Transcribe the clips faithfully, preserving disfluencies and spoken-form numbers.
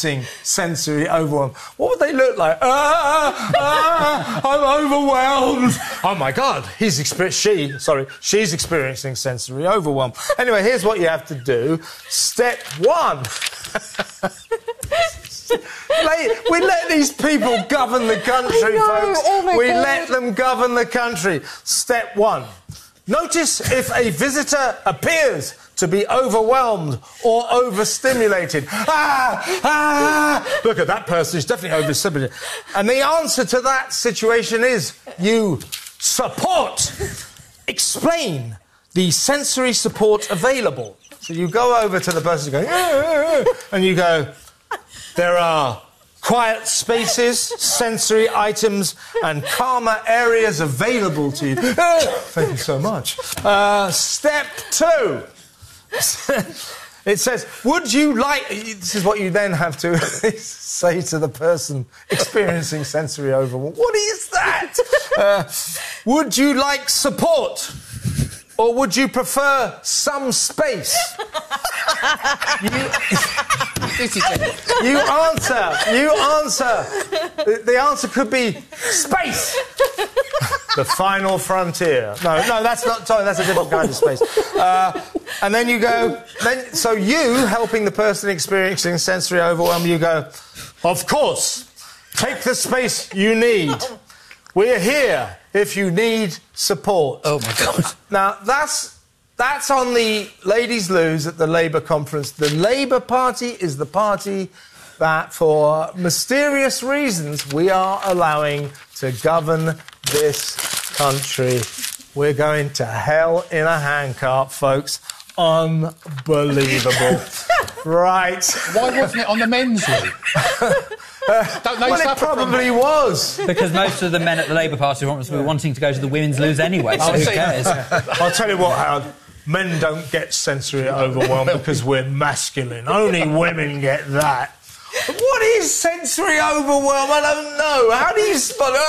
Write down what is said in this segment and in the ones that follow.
experiencing sensory overwhelm, what would they look like? Ah, ah, I'm overwhelmed. Oh, my God, he's exper- she, sorry, she's experiencing sensory overwhelm. Anyway, here's what you have to do. Step one. We let these people govern the country, know, folks. oh my we God. let them govern the country. Step one. Notice if a visitor appears to be overwhelmed or overstimulated. Ah! Ah! Look at that person, he's definitely overstimulated. And the answer to that situation is you support, explain the sensory support available. So you go over to the person going, ah, ah, ah, and you go, there are quiet spaces, sensory items and calmer areas available to you. Ah, thank you so much. Uh, step two. It says, would you like... This is what you then have to say to the person experiencing sensory overwhelm. What is that? uh, would you like support? Or would you prefer some space? you, This is you answer. You answer. The, the answer could be space. The final frontier. No, no, that's not... Sorry, that's a different kind of space. Uh, and then you go... Then, so you, helping the person experiencing sensory overwhelm, you go, of course, take the space you need. We're here if you need support. Oh, my God. Now, that's... That's on the Ladies' Loos at the Labour conference. The Labour Party is the party that, for mysterious reasons, we are allowing to govern this country. We're going to hell in a handcart, folks. Unbelievable. Right. Why wasn't it on the men's loo? Don't they Well, it suffer from probably was. Because most of the men at the Labour Party were wanting to go to the women's loos anyway, so who cares? I'll tell you what, Howard. Men don't get sensory overwhelm because we're masculine. Only women get that. What is sensory overwhelm? I don't know. How do you spell it?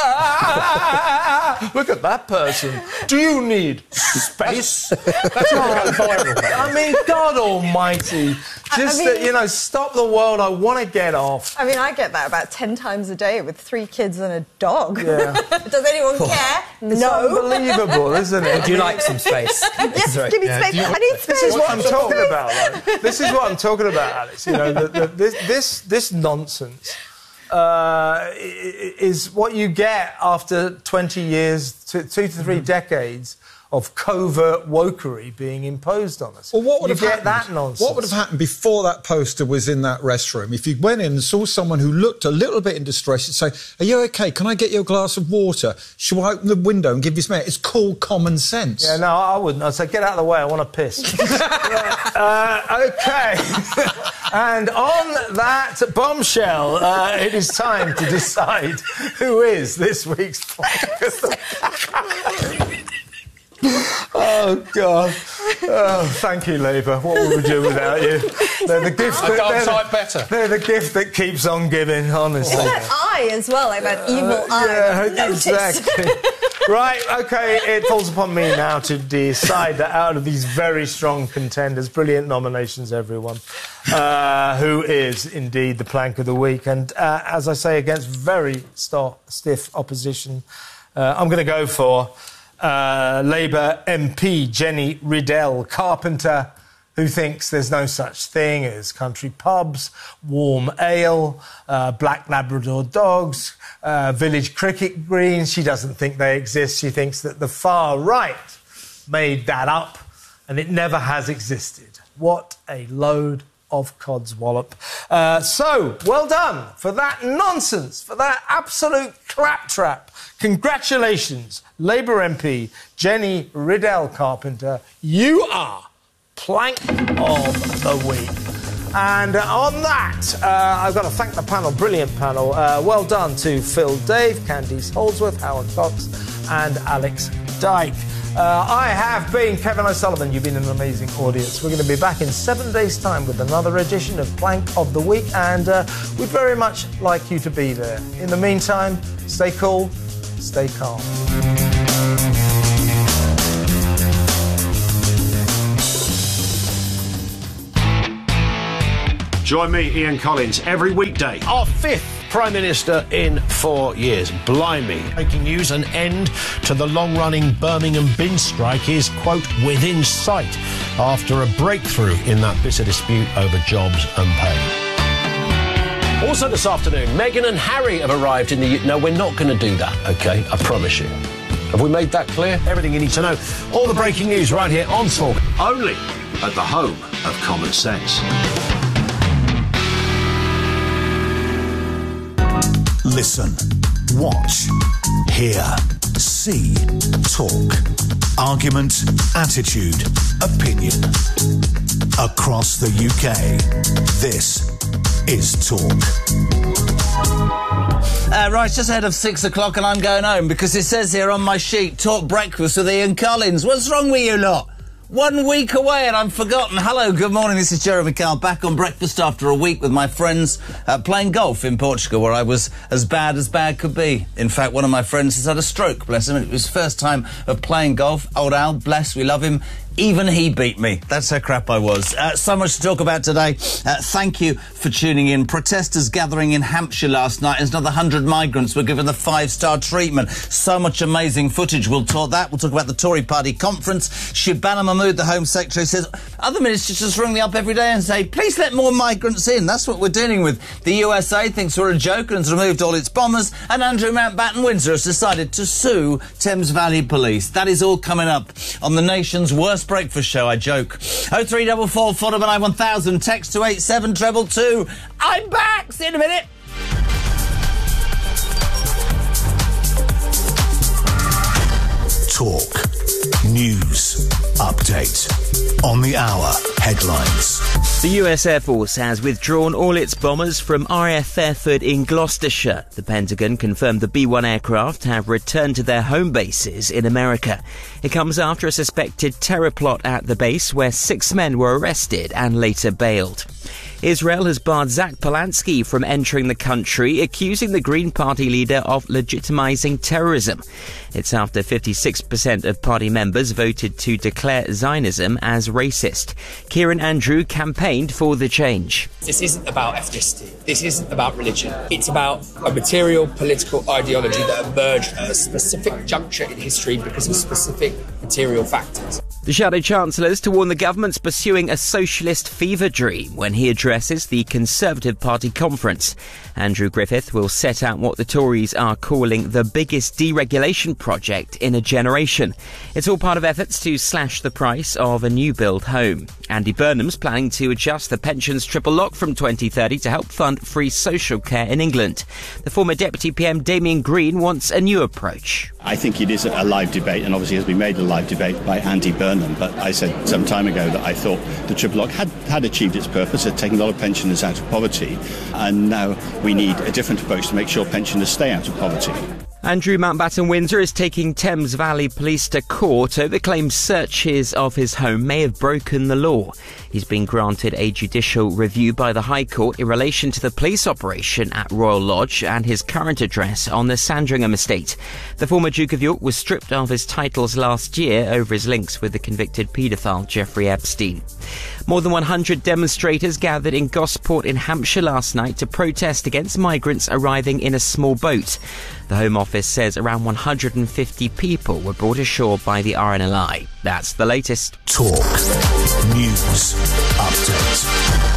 Ah, look at that person. Do you need space? That's not viral. I mean, God almighty. Just, I mean- uh, you know, stop the world. I want to get off. I mean, I get that about ten times a day with three kids and a dog. Yeah. Does anyone care? It's No. unbelievable, isn't it? Do you like some space? Yes, give me Yeah. space. Do you- I need space. This is what I'm talking about. Like. This is what I'm talking about, Alex. You know, the, the, this, this this nonsense uh, is what you get after twenty years, two, two to three mm-hmm. decades of covert wokery being imposed on us. Well, what would you have get happened? that nonsense? What would have happened before that poster was in that restroom? If you went in and saw someone who looked a little bit in distress, you'd say, "Are you OK? Can I get you a glass of water? Shall I open the window and give you some air?" It's called common sense. Yeah, no, I wouldn't. I'd say, get out of the way, I want to piss. uh, OK. And on that bombshell, uh, it is time to decide who is this week's podcast. Oh, God. Oh, thank you, Labour. What would we do without you? They're the gift I that, can't they're, type better. they're the gift that keeps on giving, honestly. That eye as well, like that evil eye. Yeah, Notice. exactly. Right, OK, it falls upon me now to decide that out of these very strong contenders, brilliant nominations, everyone, uh, who is indeed the plank of the week. And uh, as I say, against very st- stiff opposition, uh, I'm going to go for... Uh, Labour M P Jenny Riddell Carpenter, who thinks there's no such thing as country pubs, warm ale, uh, black Labrador dogs, uh, village cricket greens. She doesn't think they exist. She thinks that the far right made that up and it never has existed. What a load of codswallop. Uh, so, well done for that nonsense, for that absolute claptrap. Congratulations, Labour M P Jenny Riddell Carpenter. You are plank of the week. And uh, on that, uh, I've got to thank the panel, brilliant panel. Uh, well done to Phil Dave, Candice Holdsworth, Howard Cox and Alex Dyke. Uh, I have been Kevin O'Sullivan. You've been an amazing audience. We're going to be back in seven days' time with another edition of Plank of the Week, and uh, we'd very much like you to be there. In the meantime, stay cool, stay calm. Join me, Ian Collins, every weekday. Our fifth Prime Minister in four years. Blimey. Breaking news, an end to the long-running Birmingham bin strike is, quote, within sight after a breakthrough in that bitter dispute over jobs and pay. Also this afternoon, Meghan and Harry have arrived in the... U- no, we're not going to do that, OK? I promise you. Have we made that clear? Everything you need to know. All the breaking news right here on Talk. Only at the home of common sense. Listen, watch, hear, see, talk. Argument, attitude, opinion. Across the U K, this is Talk. Uh, right, just ahead of six o'clock and I'm going home because it says here on my sheet, Talk Breakfast with Ian Collins. What's wrong with you lot? One week away and I'm forgotten. Hello, good morning, this is Jeremy Kyle, back on breakfast after a week with my friends uh, playing golf in Portugal, where I was as bad as bad could be. In fact, one of my friends has had a stroke, bless him. It was his first time of playing golf. Old Al, bless, we love him. Even he beat me. That's how crap I was. Uh, so much to talk about today. Uh, thank you for tuning in. Protesters gathering in Hampshire last night as another one hundred migrants were given the five-star treatment. So much amazing footage. We'll talk that. We'll talk about the Tory party conference. Shabana Mahmood, the Home Secretary, says other ministers just ring me up every day and say, please let more migrants in. That's what we're dealing with. The U S A thinks we're a joke and has removed all its bombers. And Andrew Mountbatten Windsor has decided to sue Thames Valley Police. That is all coming up on the nation's worst breakfast show, I joke. oh three four four, four nine nine, one thousand. Text to eight seven two two two. I'm back! See you in a minute. Talk. News. Update. On the hour. Headlines. The U S Air Force has withdrawn all its bombers from R A F Fairford in Gloucestershire. The Pentagon confirmed the B one aircraft have returned to their home bases in America. It comes after a suspected terror plot at the base where six men were arrested and later bailed. Israel has barred Zach Polanski from entering the country, accusing the Green Party leader of legitimizing terrorism. It's after fifty-six percent of party members voted to declare Zionism as racist. Kieran Andrew campaigned for the change. This isn't about ethnicity. This isn't about religion. It's about a material political ideology that emerged at a specific juncture in history because of specific material factors. The Shadow Chancellor's to warn the government's pursuing a socialist fever dream when he addresses the Conservative Party conference. Andrew Griffith will set out what the Tories are calling the biggest deregulation project in a generation. It's all part of efforts to slash the price of a new build home. Andy Burnham's planning to adjust the pensions triple lock from twenty thirty to help fund free social care in England. The former Deputy P M Damien Green wants a new approach. I think it is a live debate, and obviously has been made a live debate by Andy Burnham, but I said some time ago that I thought the triple lock had, had achieved its purpose, had taken a lot of pensioners out of poverty, and now we need a different approach to make sure pensioners stay out of poverty. Andrew Mountbatten Windsor is taking Thames Valley Police to court over claims searches of his home may have broken the law. He's been granted a judicial review by the High Court in relation to the police operation at Royal Lodge and his current address on the Sandringham estate. The former Duke of York was stripped of his titles last year over his links with the convicted paedophile Jeffrey Epstein. More than one hundred demonstrators gathered in Gosport in Hampshire last night to protest against migrants arriving in a small boat. The Home Office says around one hundred fifty people were brought ashore by the R N L I. That's the latest. Talk. News. Update.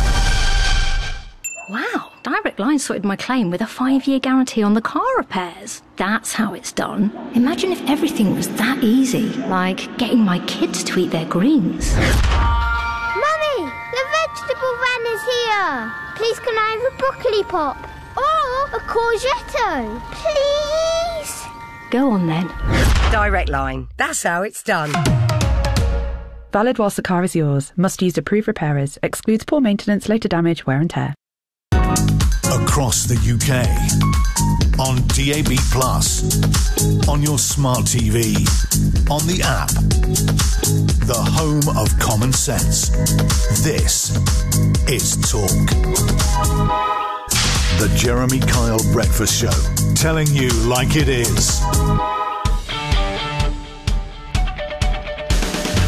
Wow, Direct Line sorted my claim with a five-year guarantee on the car repairs. That's how it's done. Imagine if everything was that easy, like getting my kids to eat their greens. Mummy, the vegetable van is here. Please can I have a broccoli pop? Or a courgette? Please? Go on then. Direct Line. That's how it's done. Valid whilst the car is yours. Must use approved repairers. Excludes poor maintenance, later damage, wear and tear. Across the U K. On D A B plus. On your smart T V. On the app. The home of common sense. This is Talk. The Jeremy Kyle Breakfast Show. Telling you like it is.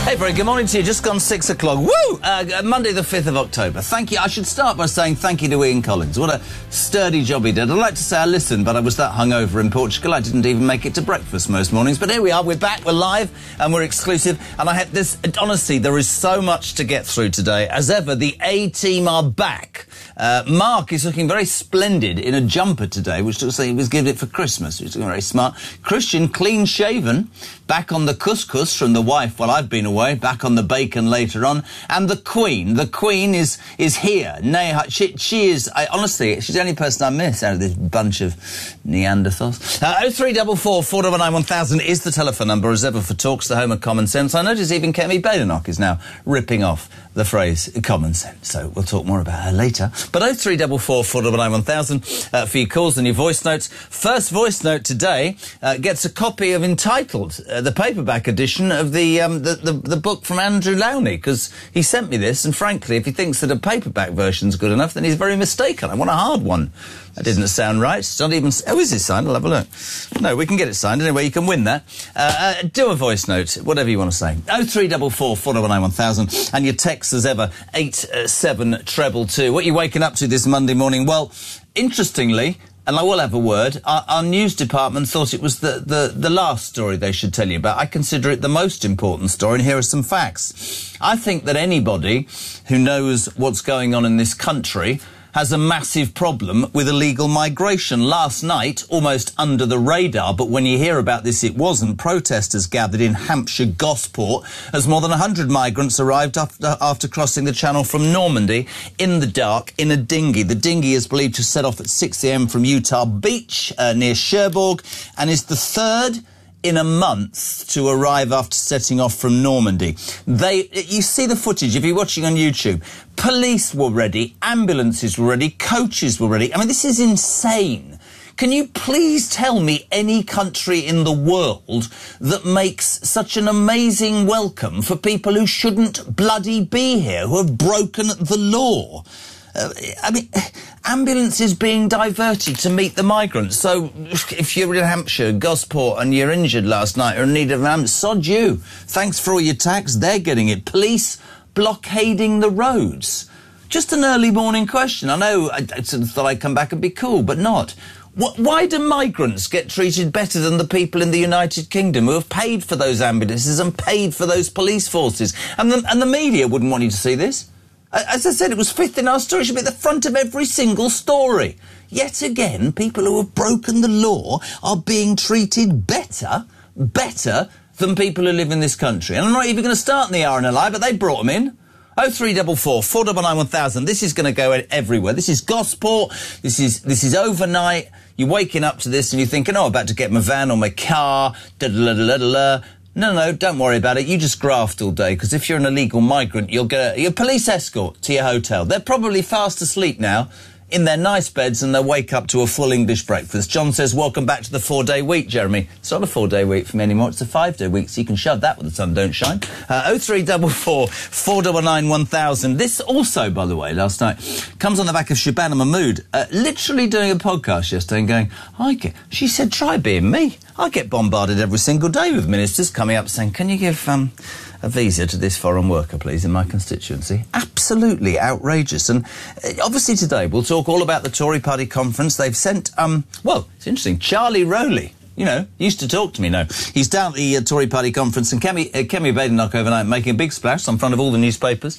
Hey, very good morning to you. Just gone six o'clock. Woo! Uh, Monday the fifth of October. Thank you. I should start by saying thank you to Ian Collins. What a sturdy job he did. I'd like to say I listened, but I was that hungover in Portugal I didn't even make it to breakfast most mornings. But here we are. We're back. We're live and we're exclusive. And I had this... Honestly, there is so much to get through today. As ever, the A-team are back. Uh, Mark is looking very splendid in a jumper today, which looks like he was given it for Christmas. He's looking very smart. Christian, clean-shaven, back on the couscous from the wife while I've been away, back on the bacon later on. And the Queen, the Queen is is here. Neha, she, she is, I, honestly, she's the only person I miss out of this bunch of Neanderthals. Uh, oh three four four, four nine nine, one thousand is the telephone number, as ever, for Talks, the home of common sense. I notice even Kemi Badenoch is now ripping off the phrase common sense, so we'll talk more about her later. But oh three four four, four nine nine, one thousand uh, for your calls and your voice notes. First voice note today uh, gets a copy of Entitled, uh, the paperback edition of the, um, the, the, the book from Andrew Lowney, because he sent me this, and frankly, if he thinks that a paperback version's good enough, then he's very mistaken. I want a hard one. That didn't sound right. It's not even... Oh, is it signed? I'll have a look. No, we can get it signed. Anyway, you can win that. Uh, uh, do a voice note, whatever you want to say. oh three four four, four nine nine, one thousand. And your text, as ever, eight seven two two two. What are you waking up to this Monday morning? Well, interestingly, and I will have a word, our, our news department thought it was the, the, the last story they should tell you about. I consider it the most important story, and here are some facts. I think that anybody who knows what's going on in this country has a massive problem with illegal migration. Last night, almost under the radar, but when you hear about this, it wasn't. Protesters gathered in Hampshire Gosport as more than one hundred migrants arrived after, after crossing the Channel from Normandy in the dark in a dinghy. The dinghy is believed to set off at six a m from Utah Beach uh, near Cherbourg and is the third in a month to arrive after setting off from Normandy. They, you see the footage if you're watching on YouTube. Police were ready, ambulances were ready, coaches were ready. I mean, this is insane. Can you please tell me any country in the world that makes such an amazing welcome for people who shouldn't bloody be here, who have broken the law? Uh, I mean, ambulances being diverted to meet the migrants. So if you're in Hampshire, Gosport, and you're injured last night or in need of an ambulance, sod you. Thanks for all your tax. They're getting it. Police blockading the roads. Just an early morning question. I know I, I sort of thought I'd come back and be cool, but not. What, why do migrants get treated better than the people in the United Kingdom who have paid for those ambulances and paid for those police forces? And the, and the media wouldn't want you to see this. As I said, it was fifth in our story. It should be at the front of every single story. Yet again, people who have broken the law are being treated better, better than people who live in this country. And I'm not even going to start in the R N L I, but they brought them in. oh three four four, four nine nine, one thousand. This is going to go everywhere. This is Gosport. This is, this is overnight. You're waking up to this and you're thinking, oh, I'm about to get my van or my car, da-da-da-da-da-da. No, no, don't worry about it. You just graft all day, because if you're an illegal migrant, you'll get a, a police escort to your hotel. They're probably fast asleep now in their nice beds, and they'll wake up to a full English breakfast. John says, welcome back to the four-day week, Jeremy. It's not a four-day week for me anymore. It's a five-day week, so you can shove that when the sun don't shine. Uh, oh three four four, four nine nine, one thousand. This also, by the way, last night, comes on the back of Shabana Mahmood, uh, literally doing a podcast yesterday and going, I get... She said, try being me. I get bombarded every single day with ministers coming up saying, can you give um, a visa to this foreign worker, please, in my constituency? Absolutely outrageous. And uh, obviously today we'll talk all about the Tory party conference. They've sent, um, well, it's interesting, Charlie Rowley, you know, used to talk to me now. He's down at the uh, Tory party conference, and Kemi, uh, Kemi Badenoch overnight making a big splash in front of all the newspapers.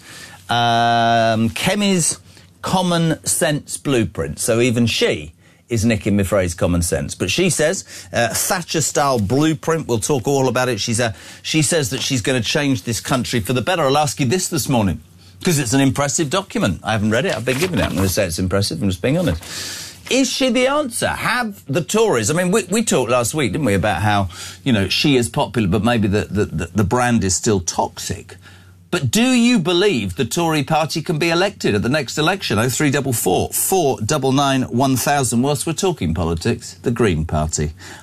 Um, Kemi's common sense blueprint. So even she is nicking my phrase common sense. But she says, uh, Thatcher-style blueprint, we'll talk all about it. She's uh, she says that she's going to change this country for the better. I'll ask you this this morning, because it's an impressive document. I haven't read it, I've been given it. I'm going to say it's impressive, I'm just being honest. Is she the answer? Have the Tories... I mean, we, we talked last week, didn't we, about how, you know, she is popular, but maybe the, the, the, the brand is still toxic. But do you believe the Tory party can be elected at the next election? oh three four four, four nine nine, one thousand. Whilst we're talking politics, the Green Party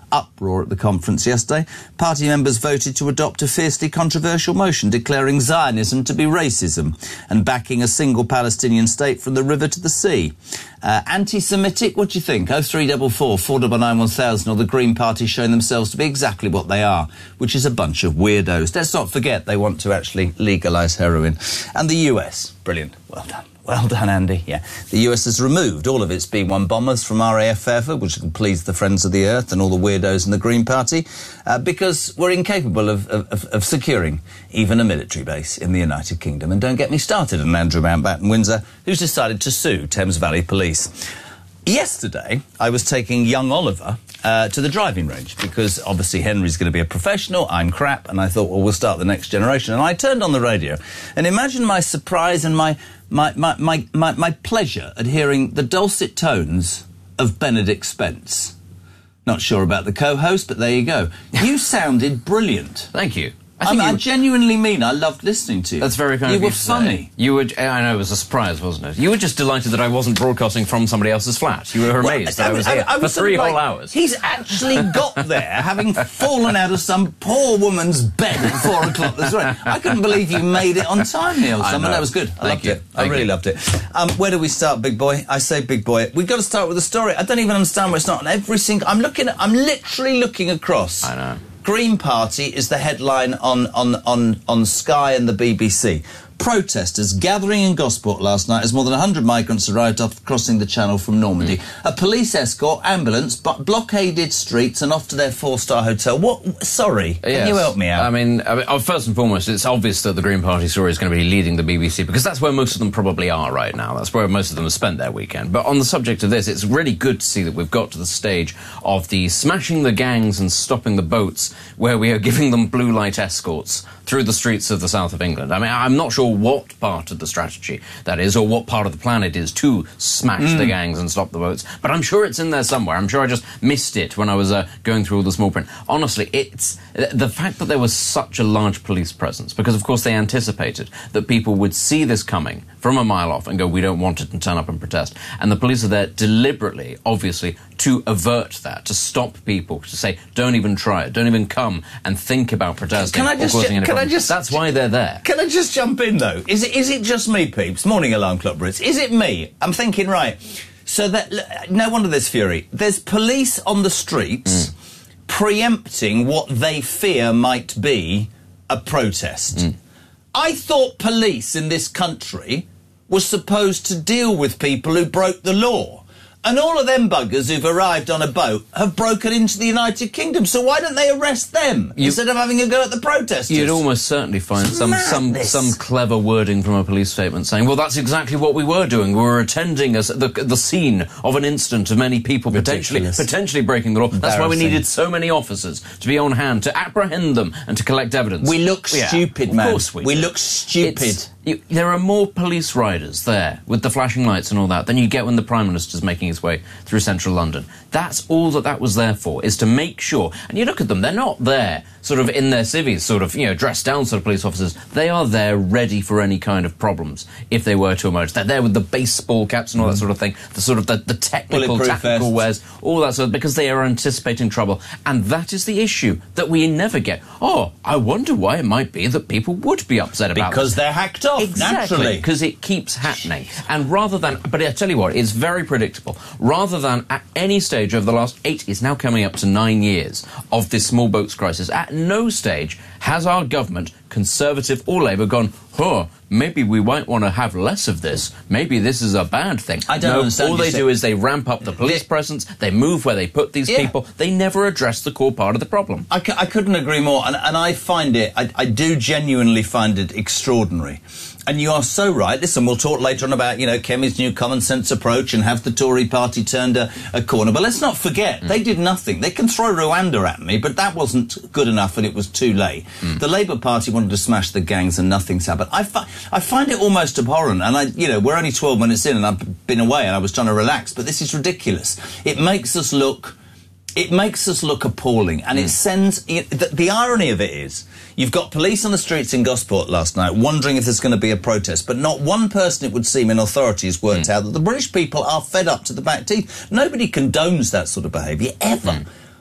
uproar at the conference yesterday. Party members voted to adopt a fiercely controversial motion declaring Zionism to be racism and backing a single Palestinian state from the river to the sea. Uh, anti-Semitic, what do you think? oh three four four, four nine nine, one thousand, or the Green Party showing themselves to be exactly what they are, which is a bunch of weirdos. Let's not forget they want to actually legalise heroin. And the U S, brilliant, well done. Well done, Andy. Yeah. The U S has removed all of its B one bombers from R A F Fairfield, which will please the Friends of the Earth and all the weirdos in the Green Party, uh, because we're incapable of, of, of securing even a military base in the United Kingdom. And don't get me started on Andrew Mountbatten Windsor, who's decided to sue Thames Valley Police. Yesterday, I was taking young Oliver uh, to the driving range because obviously Henry's going to be a professional, I'm crap, and I thought, well, we'll start the next generation. And I turned on the radio and imagine my surprise and my My, my, my, my, my pleasure at hearing the dulcet tones of Benedict Spence. Not sure about the co-host, but there you go. You sounded brilliant. Thank you. I, I, think mean, you I genuinely mean I loved listening to you. That's very kind you of you. You were funny. You were. I know it was a surprise, wasn't it? You were just delighted that I wasn't broadcasting from somebody else's flat. You were amazed well, that I, I was I, here I, I for was three sort of whole like, hours. He's actually got there, having fallen out of some poor woman's bed at four o'clock this morning. I couldn't believe you made it on time, Neil. I know. That was good. I Thank loved you. it. Thank I really you. loved it. Um, where do we start, big boy? I say, big boy. We've got to start with the story. I don't even understand why it's not on every single. I'm looking. At, I'm literally looking across. I know. Green Party is the headline on, on, on, on Sky and the B B C. Protesters gathering in Gosport last night as more than one hundred migrants arrived off crossing the Channel from Normandy. Mm. A police escort, ambulance, but blockaded streets and off to their four-star hotel. What? Sorry, can yes. you help me out? I mean, I mean, oh, first and foremost, it's obvious that the Green Party story is going to be leading the B B C because that's where most of them probably are right now. That's where most of them have spent their weekend. But on the subject of this, it's really good to see that we've got to the stage of the smashing the gangs and stopping the boats where we are giving them blue light escorts through the streets of the south of England. I mean, I'm not sure what part of the strategy that is or what part of the plan it is to smash mm. the gangs and stop the boats, but I'm sure it's in there somewhere. I'm sure I just missed it when I was uh, going through all the small print. Honestly, it's the fact that there was such a large police presence, because of course they anticipated that people would see this coming from a mile off and go, we don't want it, and turn up and protest. And the police are there deliberately, obviously, to avert that, to stop people, to say, don't even try it, don't even come and think about protesting Can I just, or causing any can I problems. just, That's why they're there. Can I just jump in, though? Is it, is it just me, peeps? Morning alarm clock, Brits. Is it me? I'm thinking, right, so that, no wonder there's fury. There's police on the streets mm. preempting what they fear might be a protest. Mm. I thought police in this country was supposed to deal with people who broke the law. And all of them buggers who've arrived on a boat have broken into the United Kingdom. So why don't they arrest them you, instead of having a go at the protesters? You'd almost certainly find some, some some clever wording from a police statement saying, well, that's exactly what we were doing. We were attending a, the, the scene of an incident of many people potentially, potentially breaking the law. That's why we needed so many officers to be on hand to apprehend them and to collect evidence. We look yeah, stupid, man. Of course we We do. look stupid. You, there are more police riders there with the flashing lights and all that than you get when the Prime Minister's making his way through central London. That's all that that was there for, is to make sure. And you look at them, they're not there sort of in their civvies, sort of, you know, dressed down sort of police officers. They are there ready for any kind of problems if they were to emerge. They're there with the baseball caps and all that sort of thing, the sort of the, the technical, tactical wares, all that sort of, because they are anticipating trouble. And that is the issue that we never get. Oh, I wonder why it might be that people would be upset about Because this. they're hacked off, exactly, naturally. Because it keeps happening. And rather than, but I tell you what, it's very predictable. Rather than at any stage over the last eight, it's now coming up to nine years of this small boats crisis, at no stage has our government, Conservative or Labour, gone, huh, maybe we might want to have less of this. Maybe this is a bad thing. I don't no, understand. All they do is they ramp up the police presence, they move where they put these Yeah. people, they never address the core part of the problem. I, c I couldn't agree more, and, and I find it, I, I do genuinely find it extraordinary. And you are so right. Listen, we'll talk later on about, you know, Kemi's new common sense approach and have the Tory party turned a, a corner. But let's not forget, mm. they did nothing. They can throw Rwanda at me, but that wasn't good enough and it was too late. Mm. The Labour Party wanted to smash the gangs and nothing's happened. I, fi I find it almost abhorrent. And, I, you know, we're only twelve minutes in and I've been away and I was trying to relax. But this is ridiculous. It makes us look... It makes us look appalling, and mm. it sends... You know, the, the irony of it is, you've got police on the streets in Gosport last night wondering if there's going to be a protest, but not one person, it would seem, in authority has worked mm. out that the British people are fed up to the back teeth. Nobody condones that sort of behaviour, ever. Mm.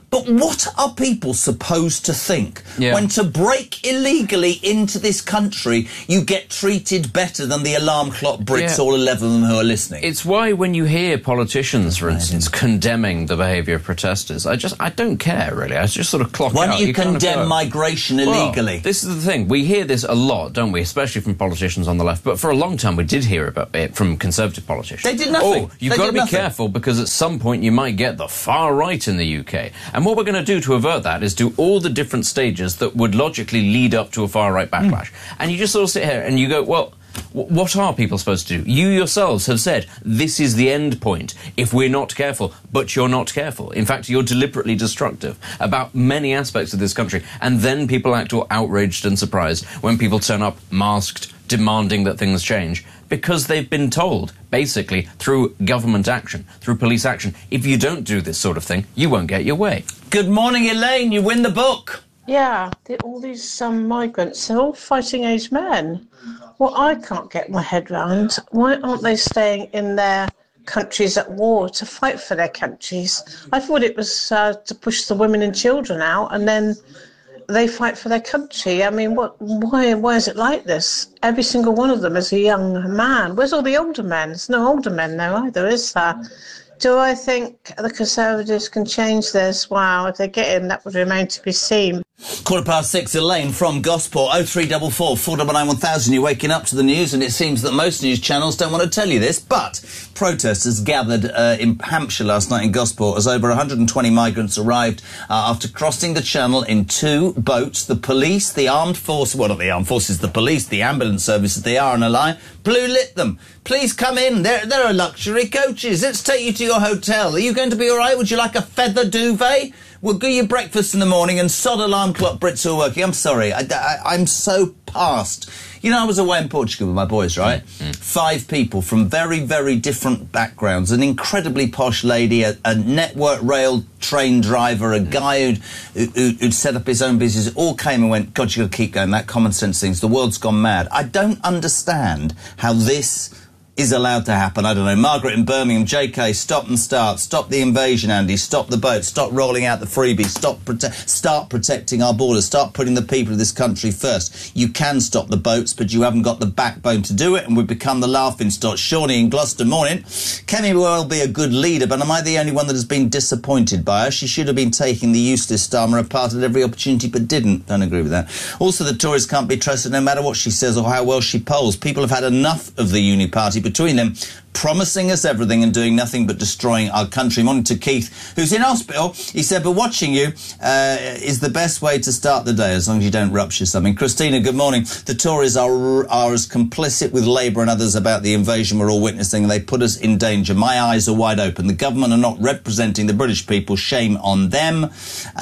But what are people supposed to think Yeah. when to break illegally into this country you get treated better than the alarm clock Brits, Yeah. all eleven of them who are listening? It's why when you hear politicians, for instance, condemning the behaviour of protesters, I just, I don't care, really. I just sort of clock Why out. don't you, kind of condemn go, migration well, illegally? this is the thing. We hear this a lot, don't we? Especially from politicians on the left. But for a long time, we did hear about it from Conservative politicians. They did nothing. Oh, you've They got did to be nothing. careful because at some point you might get the far right in the U K. And what we're going to do to avert that is do all the different stages that would logically lead up to a far right backlash. Mm. And you just sort of sit here and you go, well, w- what are people supposed to do? You yourselves have said this is the end point if we're not careful, but you're not careful. In fact, you're deliberately destructive about many aspects of this country. And then people act all outraged and surprised when people turn up masked, demanding that things change, because they've been told, basically, through government action, through police action, if you don't do this sort of thing, you won't get your way. Good morning, Elaine. You win the book. Yeah, the, all these um, migrants, they're all fighting-age men. What I can't get my head round, why aren't they staying in their countries at war to fight for their countries? I thought it was uh, to push the women and children out, and then they fight for their country. I mean, what? Why? Why is it like this? Every single one of them is a young man. Where's all the older men? There's no older men there either, is there? Do I think the Conservatives can change this? Wow, if they get him, that would remain to be seen. Quarter past six, Elaine from Gosport, oh three four four, four nine nine, one thousand. You're waking up to the news, and it seems that most news channels don't want to tell you this, but protesters gathered uh, in Hampshire last night in Gosport as over one hundred twenty migrants arrived uh, after crossing the channel in two boats. The police, the armed force, well, not the armed forces, the police, the ambulance services, they are on a line, blue lit them. Please come in. There, there are luxury coaches. Let's take you to your hotel. Are you going to be all right? Would you like a feather duvet? We'll give you breakfast in the morning and sod alarm clock Brits who are working. I'm sorry. I, I, I'm so past. You know, I was away in Portugal with my boys, right? Mm-hmm. Five people from very, very different backgrounds. An incredibly posh lady, a, a network rail train driver, a guy who'd, who, who'd set up his own business, all came and went, God, you've got to keep going. That common sense things. The world's gone mad. I don't understand how this is allowed to happen. I don't know. Margaret in Birmingham, J K, stop and start. Stop the invasion, Andy. Stop the boat. Stop rolling out the freebies. Stop prote- start protecting our borders. Start putting the people of this country first. You can stop the boats, but you haven't got the backbone to do it, and we've become the laughing stock. Shawnee in Gloucester, morning. Kemi may well be a good leader, but am I the only one that has been disappointed by her? She should have been taking the useless Starmer apart at every opportunity, but didn't. Don't agree with that. Also, the Tories can't be trusted no matter what she says or how well she polls. People have had enough of the uni party between them, promising us everything and doing nothing but destroying our country. Morning to Keith, who's in hospital. He said, but watching you uh, is the best way to start the day, as long as you don't rupture something. Christina, good morning. The Tories are, are as complicit with Labour and others about the invasion we're all witnessing, and they put us in danger. My eyes are wide open. The government are not representing the British people. Shame on them.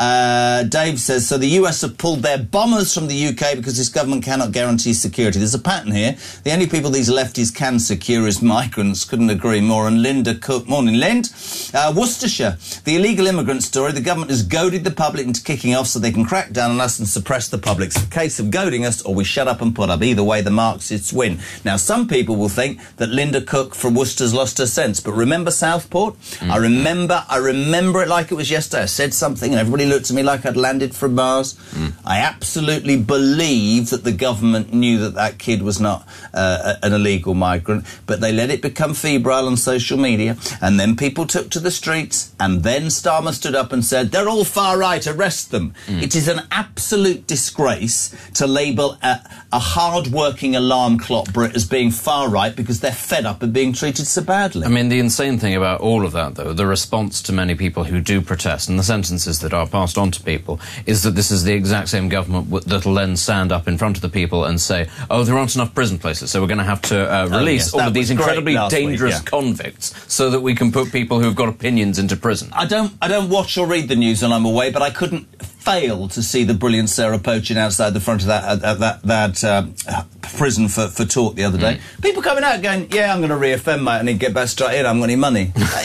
Uh, Dave says, so the U S have pulled their bombers from the U K because this government cannot guarantee security. There's a pattern here. The only people these lefties can secure is migrants. Couldn't agree more. And Linda Cook, morning, Lind. Uh, Worcestershire, the illegal immigrant story. The government has goaded the public into kicking off so they can crack down on us and suppress the public. It's a case of goading us, or we shut up and put up. Either way, the Marxists win. Now, some people will think that Linda Cook from Worcester's lost her sense, but remember Southport? Mm. I remember, I remember it like it was yesterday. I said something and everybody looked at me like I'd landed from Mars. Mm. I absolutely believe that the government knew that that kid was not uh, an illegal migrant, but they let it become febrile on social media, and then people took to the streets, and then Starmer stood up and said, they're all far right, arrest them. Mm. It is an absolute disgrace to label a, a hard-working alarm clock Brit as being far right because they're fed up of being treated so badly. I mean, the insane thing about all of that, though, the response to many people who do protest, and the sentences that are passed on to people, is that this is the exact same government w- that'll then stand up in front of the people and say, oh, there aren't enough prison places, so we're going to have to uh, release oh, yes, all of these incredibly dangerous week, yeah. convicts so that we can put people who've got opinions into prison. I don't, I don't watch or read the news when I'm away, but I couldn't fail to see the brilliant Sarah Pochin outside the front of that uh, that, that uh, prison for, for talk the other day. Mm. People coming out going, yeah, I'm going to reoffend, mate, and he'd get back straight in, I haven't got any money. I, I,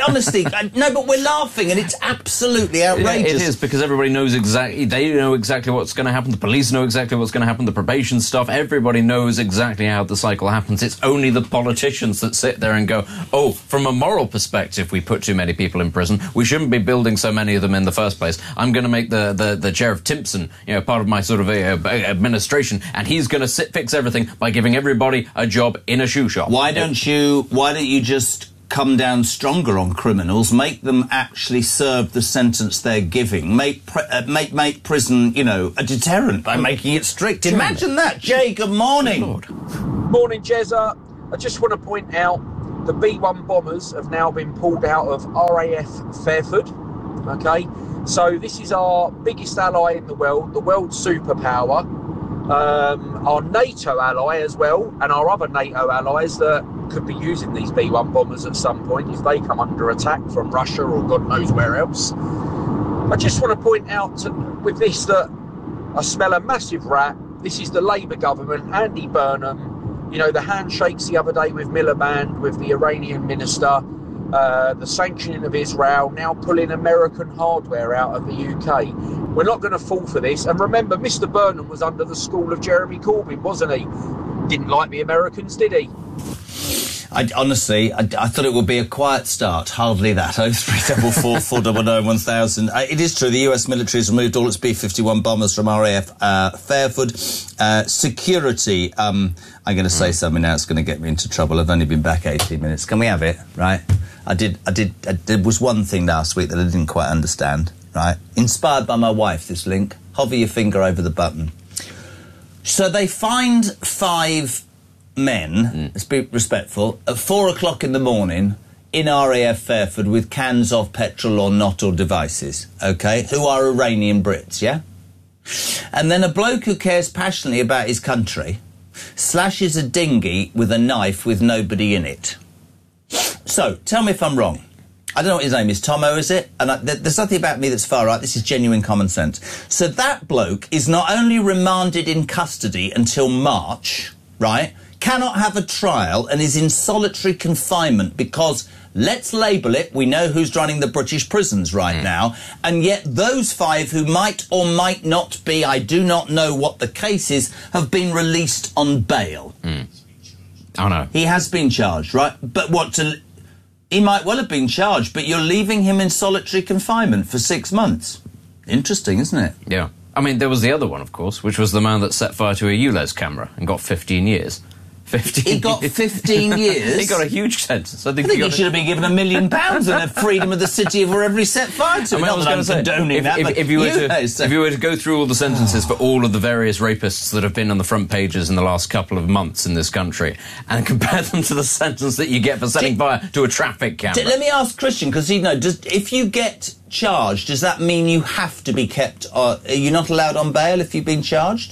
honestly, I, no, but we're laughing, and it's absolutely outrageous. Yeah, it is, because everybody knows exactly, they know exactly what's going to happen, the police know exactly what's going to happen, the probation staff, everybody knows exactly how the cycle happens. It's only the politicians that sit there and go, oh, from a moral perspective, we put too many people in prison, we shouldn't be building so many of them in the first place. I'm going to make the, the, the Sheriff Timpson, you know, part of my sort of uh, administration, and he's going to sit, fix everything by giving everybody a job in a shoe shop. Why don't you, why don't you just come down stronger on criminals, make them actually serve the sentence they're giving, make pr- uh, make make prison, you know, a deterrent by making it strict. Imagine that. Jay, good morning. Morning, Jezza. I just want to point out the B one bombers have now been pulled out of R A F Fairford. Okay, so this is our biggest ally in the world, the world superpower, um, our NATO ally as well, and our other NATO allies that could be using these B one bombers at some point if they come under attack from Russia or God knows where else. I just want to point out to, with this that I smell a massive rat. This is the Labour government, Andy Burnham, you know, the handshakes the other day with Miliband, with the Iranian minister, uh, the sanctioning of Israel, now pulling American hardware out of the U K. We're not going to fall for this. And remember, Mister Burnham was under the school of Jeremy Corbyn, wasn't he? Didn't like the Americans, did he? I, honestly, I, I thought it would be a quiet start. Hardly that. Oh three double four four double nine one thousand. Uh, it is true. The U S military has removed all its B fifty-one bombers from R A F uh, Fairford. Uh, security. Um, I'm going to say something now. It's going to get me into trouble. I've only been back eighteen minutes. Can we have it? Right. I did. I did. I, there was one thing last week that I didn't quite understand. Right. Inspired by my wife. This link. Hover your finger over the button. So they find five men, mm. let's be respectful, at four o'clock in the morning in R A F Fairford with cans of petrol or not or devices, OK, who are Iranian Brits, yeah? And then a bloke who cares passionately about his country slashes a dinghy with a knife with nobody in it. So, tell me if I'm wrong. I don't know what his name is. Tomo, is it? And I, th- there's nothing about me that's far right. This is genuine common sense. So that bloke is not only remanded in custody until March, right, cannot have a trial and is in solitary confinement because, let's label it, we know who's running the British prisons right mm. now, and yet those five who might or might not be, I do not know what the case is, have been released on bail. Mm. Oh, no. He has been charged, right? But what to... He might well have been charged, but you're leaving him in solitary confinement for six months. Interesting, isn't it? Yeah. I mean, there was the other one, of course, which was the man that set fire to a ULEZ camera and got fifteen years. fifteen He got fifteen years? He got a huge sentence. I think, I think he, he should have been given a million pounds and the freedom of the city of wherever he set fire to. I mean, Not I was that I'm going to say, condoning if, that, if, but if, you were you to, know, so- if you were to go through all the sentences for all of the various rapists that have been on the front pages in the last couple of months in this country and compare them to the sentence that you get for setting fire to a traffic camera. Let me ask Christian, because you know, does, if you get charged, does that mean you have to be kept... Uh, are you not allowed on bail if you've been charged?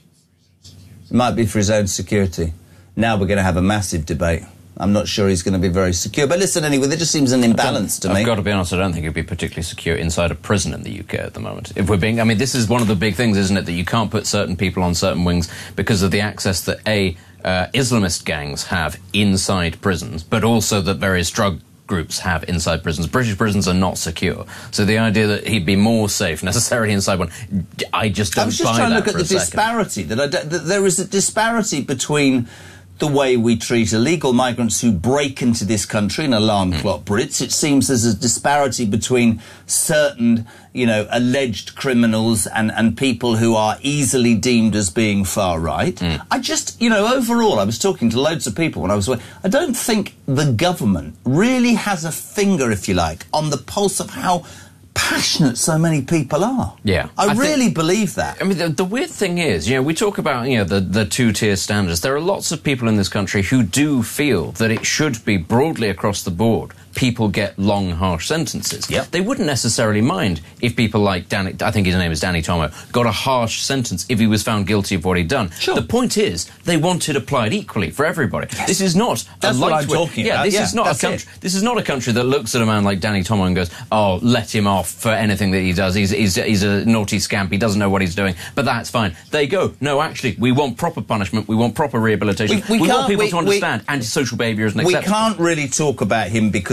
It might be for his own security. Now we're going to have a massive debate. I'm not sure he's going to be very secure. But listen, anyway, there just seems an imbalance to me. I've got to be honest, I don't think he'd be particularly secure inside a prison in the U K at the moment. If we're being... I mean, this is one of the big things, isn't it, that you can't put certain people on certain wings because of the access that, A, uh, Islamist gangs have inside prisons, but also that various drug groups have inside prisons. British prisons are not secure. So the idea that he'd be more safe necessarily inside one, I just don't buy that. I was just trying to look at the second. disparity. That, I, that there is a disparity between the way we treat illegal migrants who break into this country and alarm mm. clock Brits. It seems there's a disparity between certain, you know, alleged criminals and, and people who are easily deemed as being far right. Mm. I just, you know, overall, I was talking to loads of people when I was away. I don't think the government really has a finger, if you like, on the pulse of how passionate so many people are. Yeah. I, I really think, believe that. I mean, the, the weird thing is, you know, we talk about, you know, the, the two-tier standards. There are lots of people in this country who do feel that it should be broadly across the board. People get long, harsh sentences. Yep. They wouldn't necessarily mind if people like Danny, I think his name is Danny Tomo, got a harsh sentence if he was found guilty of what he'd done. Sure. The point is, they want it applied equally for everybody. Yes. This is not That's a what lightweight... I'm talking yeah, about. This Yeah, is not a country. It. This is not a country that looks at a man like Danny Tomo and goes, "Oh, let him off for anything that he does. He's, he's, he's a naughty scamp. He doesn't know what he's doing." But that's fine. They go, "No, actually, we want proper punishment. We want proper rehabilitation. We, we, we want can't- people we- to understand we- antisocial behaviour isn't We acceptable." can't really talk about him because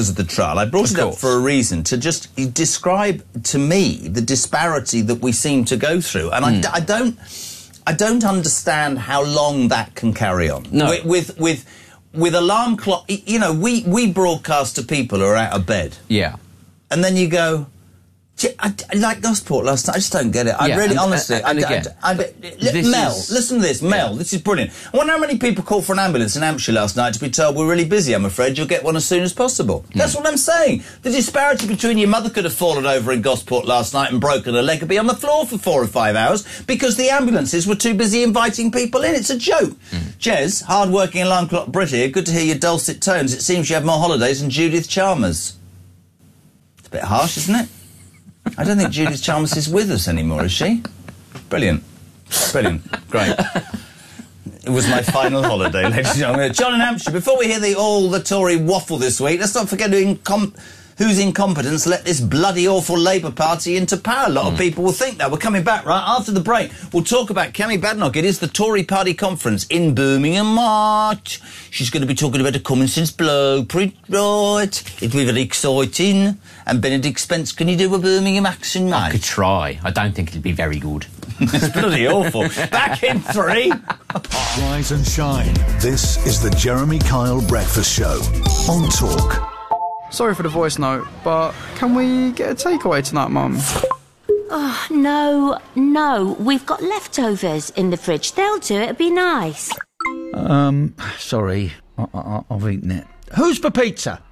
of the trial. I brought Of it up course. for a reason, to just describe to me the disparity that we seem to go through. And I Mm. d- I, don't I don't understand how long that can carry on. No. With, with, with, with alarm clock... y- You know, we, we broadcast to people who are out of bed. Yeah. And then you go... "Gee, I, I like Gosport last night. I just don't get it. I Yeah, really, and- honestly... and- and I, again, I, I, I, this Mel, is- listen to this. Mel, Yeah. this is brilliant. I wonder how many people called for an ambulance in Hampshire last night to be told, we're really busy, I'm afraid. You'll get one as soon as possible. That's what I'm saying. The disparity between your mother could have fallen over in Gosport last night and broken her leg and be on the floor for four or five hours because the ambulances were too busy inviting people in. It's a joke. Jez, hard-working alarm clock Brit here. Good to hear your dulcet tones. It seems you have more holidays than Judith Chalmers. It's a bit harsh, isn't it? I don't think Judith Chalmers is with us anymore, is she? Brilliant. Brilliant. Great. It was my final holiday, ladies and gentlemen. John in Hampshire, before we hear the all the Tory waffle this week, let's not forget who incom- whose incompetence let this bloody awful Labour Party into power. A lot of people will think that. We're coming back right after the break. We'll talk about Kemi Badenoch. It is the Tory Party conference in Birmingham, March. She's going to be talking about a common sense blueprint, right? It'll be very exciting. And Benedict Spence, can you do a Birmingham accent, mate? I could try. I don't think it'd be very good. It's bloody awful. Back in three. Rise and shine. This is the Jeremy Kyle Breakfast Show on Talk. Sorry for the voice note, but can we get a takeaway tonight, Mum? Oh, no, no. We've got leftovers in the fridge. They'll do it. It'd be nice. Um, sorry. I, I, I've eaten it. Who's for pizza?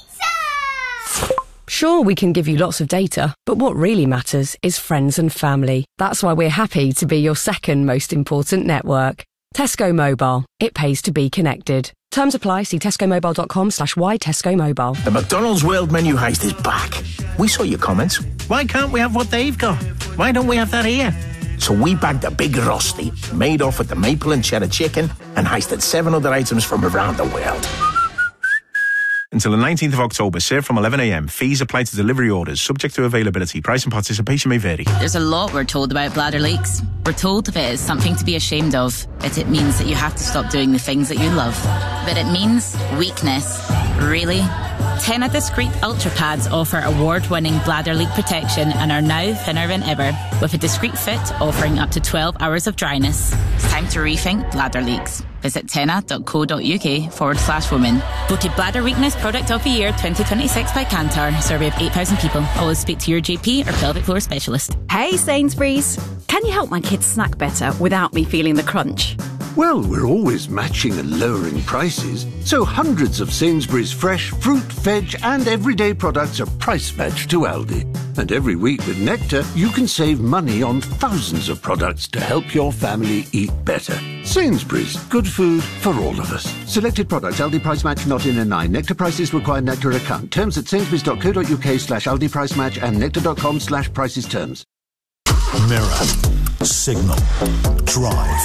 Sure, we can give you lots of data, but what really matters is friends and family. That's why we're happy to be your second most important network. Tesco Mobile. It pays to be connected. Terms apply. See tescomobile.com slash y Tesco Mobile. The McDonald's World Menu Heist is back. We saw your comments. Why can't we have what they've got? Why don't we have that here? So we bagged a big rosti, made off with the maple and cheddar chicken, and heisted seven other items from around the world. Until the nineteenth of October, served from eleven a m. Fees apply to delivery orders, subject to availability. Price and participation may vary. There's a lot we're told about bladder leaks. We're told if it is something to be ashamed of, that it means that you have to stop doing the things that you love. But it means weakness. Really? Tena Discreet Ultra Pads offer award-winning bladder leak protection and are now thinner than ever, with a discreet fit offering up to twelve hours of dryness. It's time to rethink bladder leaks. Visit tena.co.uk forward slash women. Voted Bladder Weakness Product of the Year twenty twenty-six by Kantar. Survey of eight thousand people. Always speak to your G P or pelvic floor specialist. Hey Sainsbury's, can you help my kids snack better without me feeling the crunch? Well, we're always matching and lowering prices, so hundreds of Sainsbury's fresh fruit, veg and everyday products are price matched to Aldi. And every week with Nectar, you can save money on thousands of products to help your family eat better. Sainsbury's, good food for all of us. Selected products, Aldi price match not in a nine. Nectar prices require Nectar account. Terms at sainsbury's.co.uk slash Aldi price match and nectar.com slash prices terms. Mirror, Signal, Drive,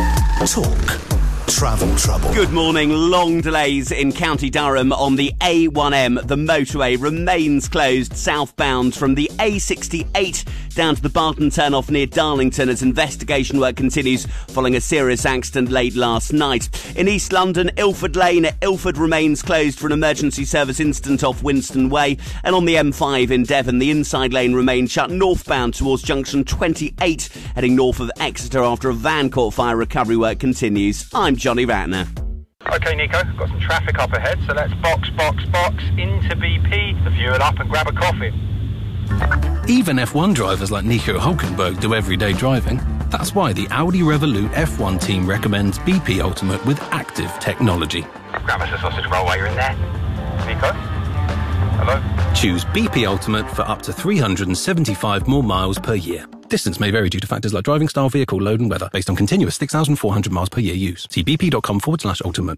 Talk, Travel Trouble. Good morning. Long delays in County Durham on the A one M. The motorway remains closed southbound from the A sixty-eight down to the Barton turn-off near Darlington as investigation work continues following a serious accident late last night. In East London, Ilford Lane at Ilford remains closed for an emergency service incident off Winston Way. And on the M five in Devon, the inside lane remains shut northbound towards junction twenty-eight, heading north of Exeter after a van caught fire. Recovery work continues. I'm Johnny Ratner. OK, Nico, got some traffic up ahead, so let's box, box, box into B P, the fuel up and grab a coffee. Even F one drivers like Nico Hulkenberg do everyday driving. That's why the Audi Revolut F one team recommends B P Ultimate with active technology. Grab us a sausage roll while you're in there. Nico? Hello? Choose B P Ultimate for up to three hundred seventy-five more miles per year. Distance may vary due to factors like driving style, vehicle load and weather, based on continuous six thousand four hundred miles per year use. See bp.com forward slash ultimate.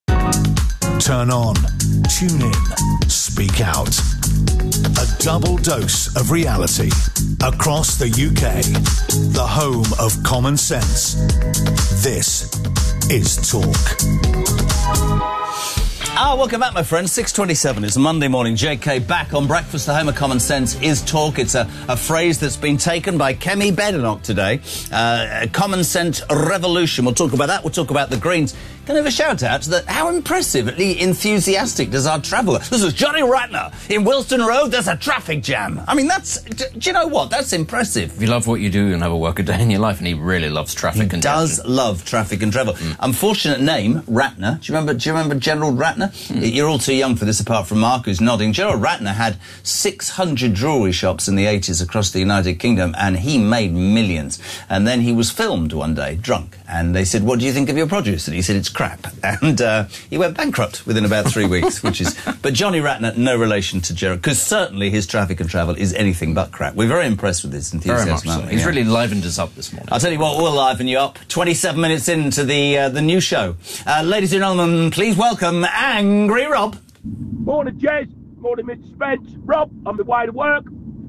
Turn on, tune in, speak out. A double dose of reality across the U K. The home of common sense. This is Talk. Ah, welcome back, my friends. six twenty-seven is a Monday morning. J K back on Breakfast. The home of common sense is talk. It's a, a phrase that's been taken by Kemi Badenoch today. Uh, a common sense revolution. We'll talk about that. We'll talk about the Greens. Can I have a shout out to that? How impressively enthusiastic does our traveller? This is Johnny Ratner. In Wilston Road, there's a traffic jam. I mean, that's... Do, do you know what? That's impressive. If you love what you do, you'll never work a day in your life, and he really loves traffic He and does love traffic and travel. Mm. Unfortunate name, Ratner. Do you remember? Do you remember Gerald Ratner? Mm. You're all too young for this, apart from Mark, who's nodding. Gerald Ratner had six hundred jewellery shops in the eighties across the United Kingdom, and he made millions. And then he was filmed one day, drunk, and they said, "What do you think of your produce?" And he said, "It's crap." And uh, he went bankrupt within about three weeks, which is... But Johnny Ratner, no relation to Gerald, because certainly his traffic and travel is anything but crap. We're very impressed with his enthusiasm. Very much so. He's yeah. really livened us up this morning. I'll tell you what, we'll liven you up. twenty-seven minutes into the uh, the new show. Uh, ladies and gentlemen, please welcome Angry Rob. Morning, Jez. Morning, Mister Spence. Rob, on the way to work.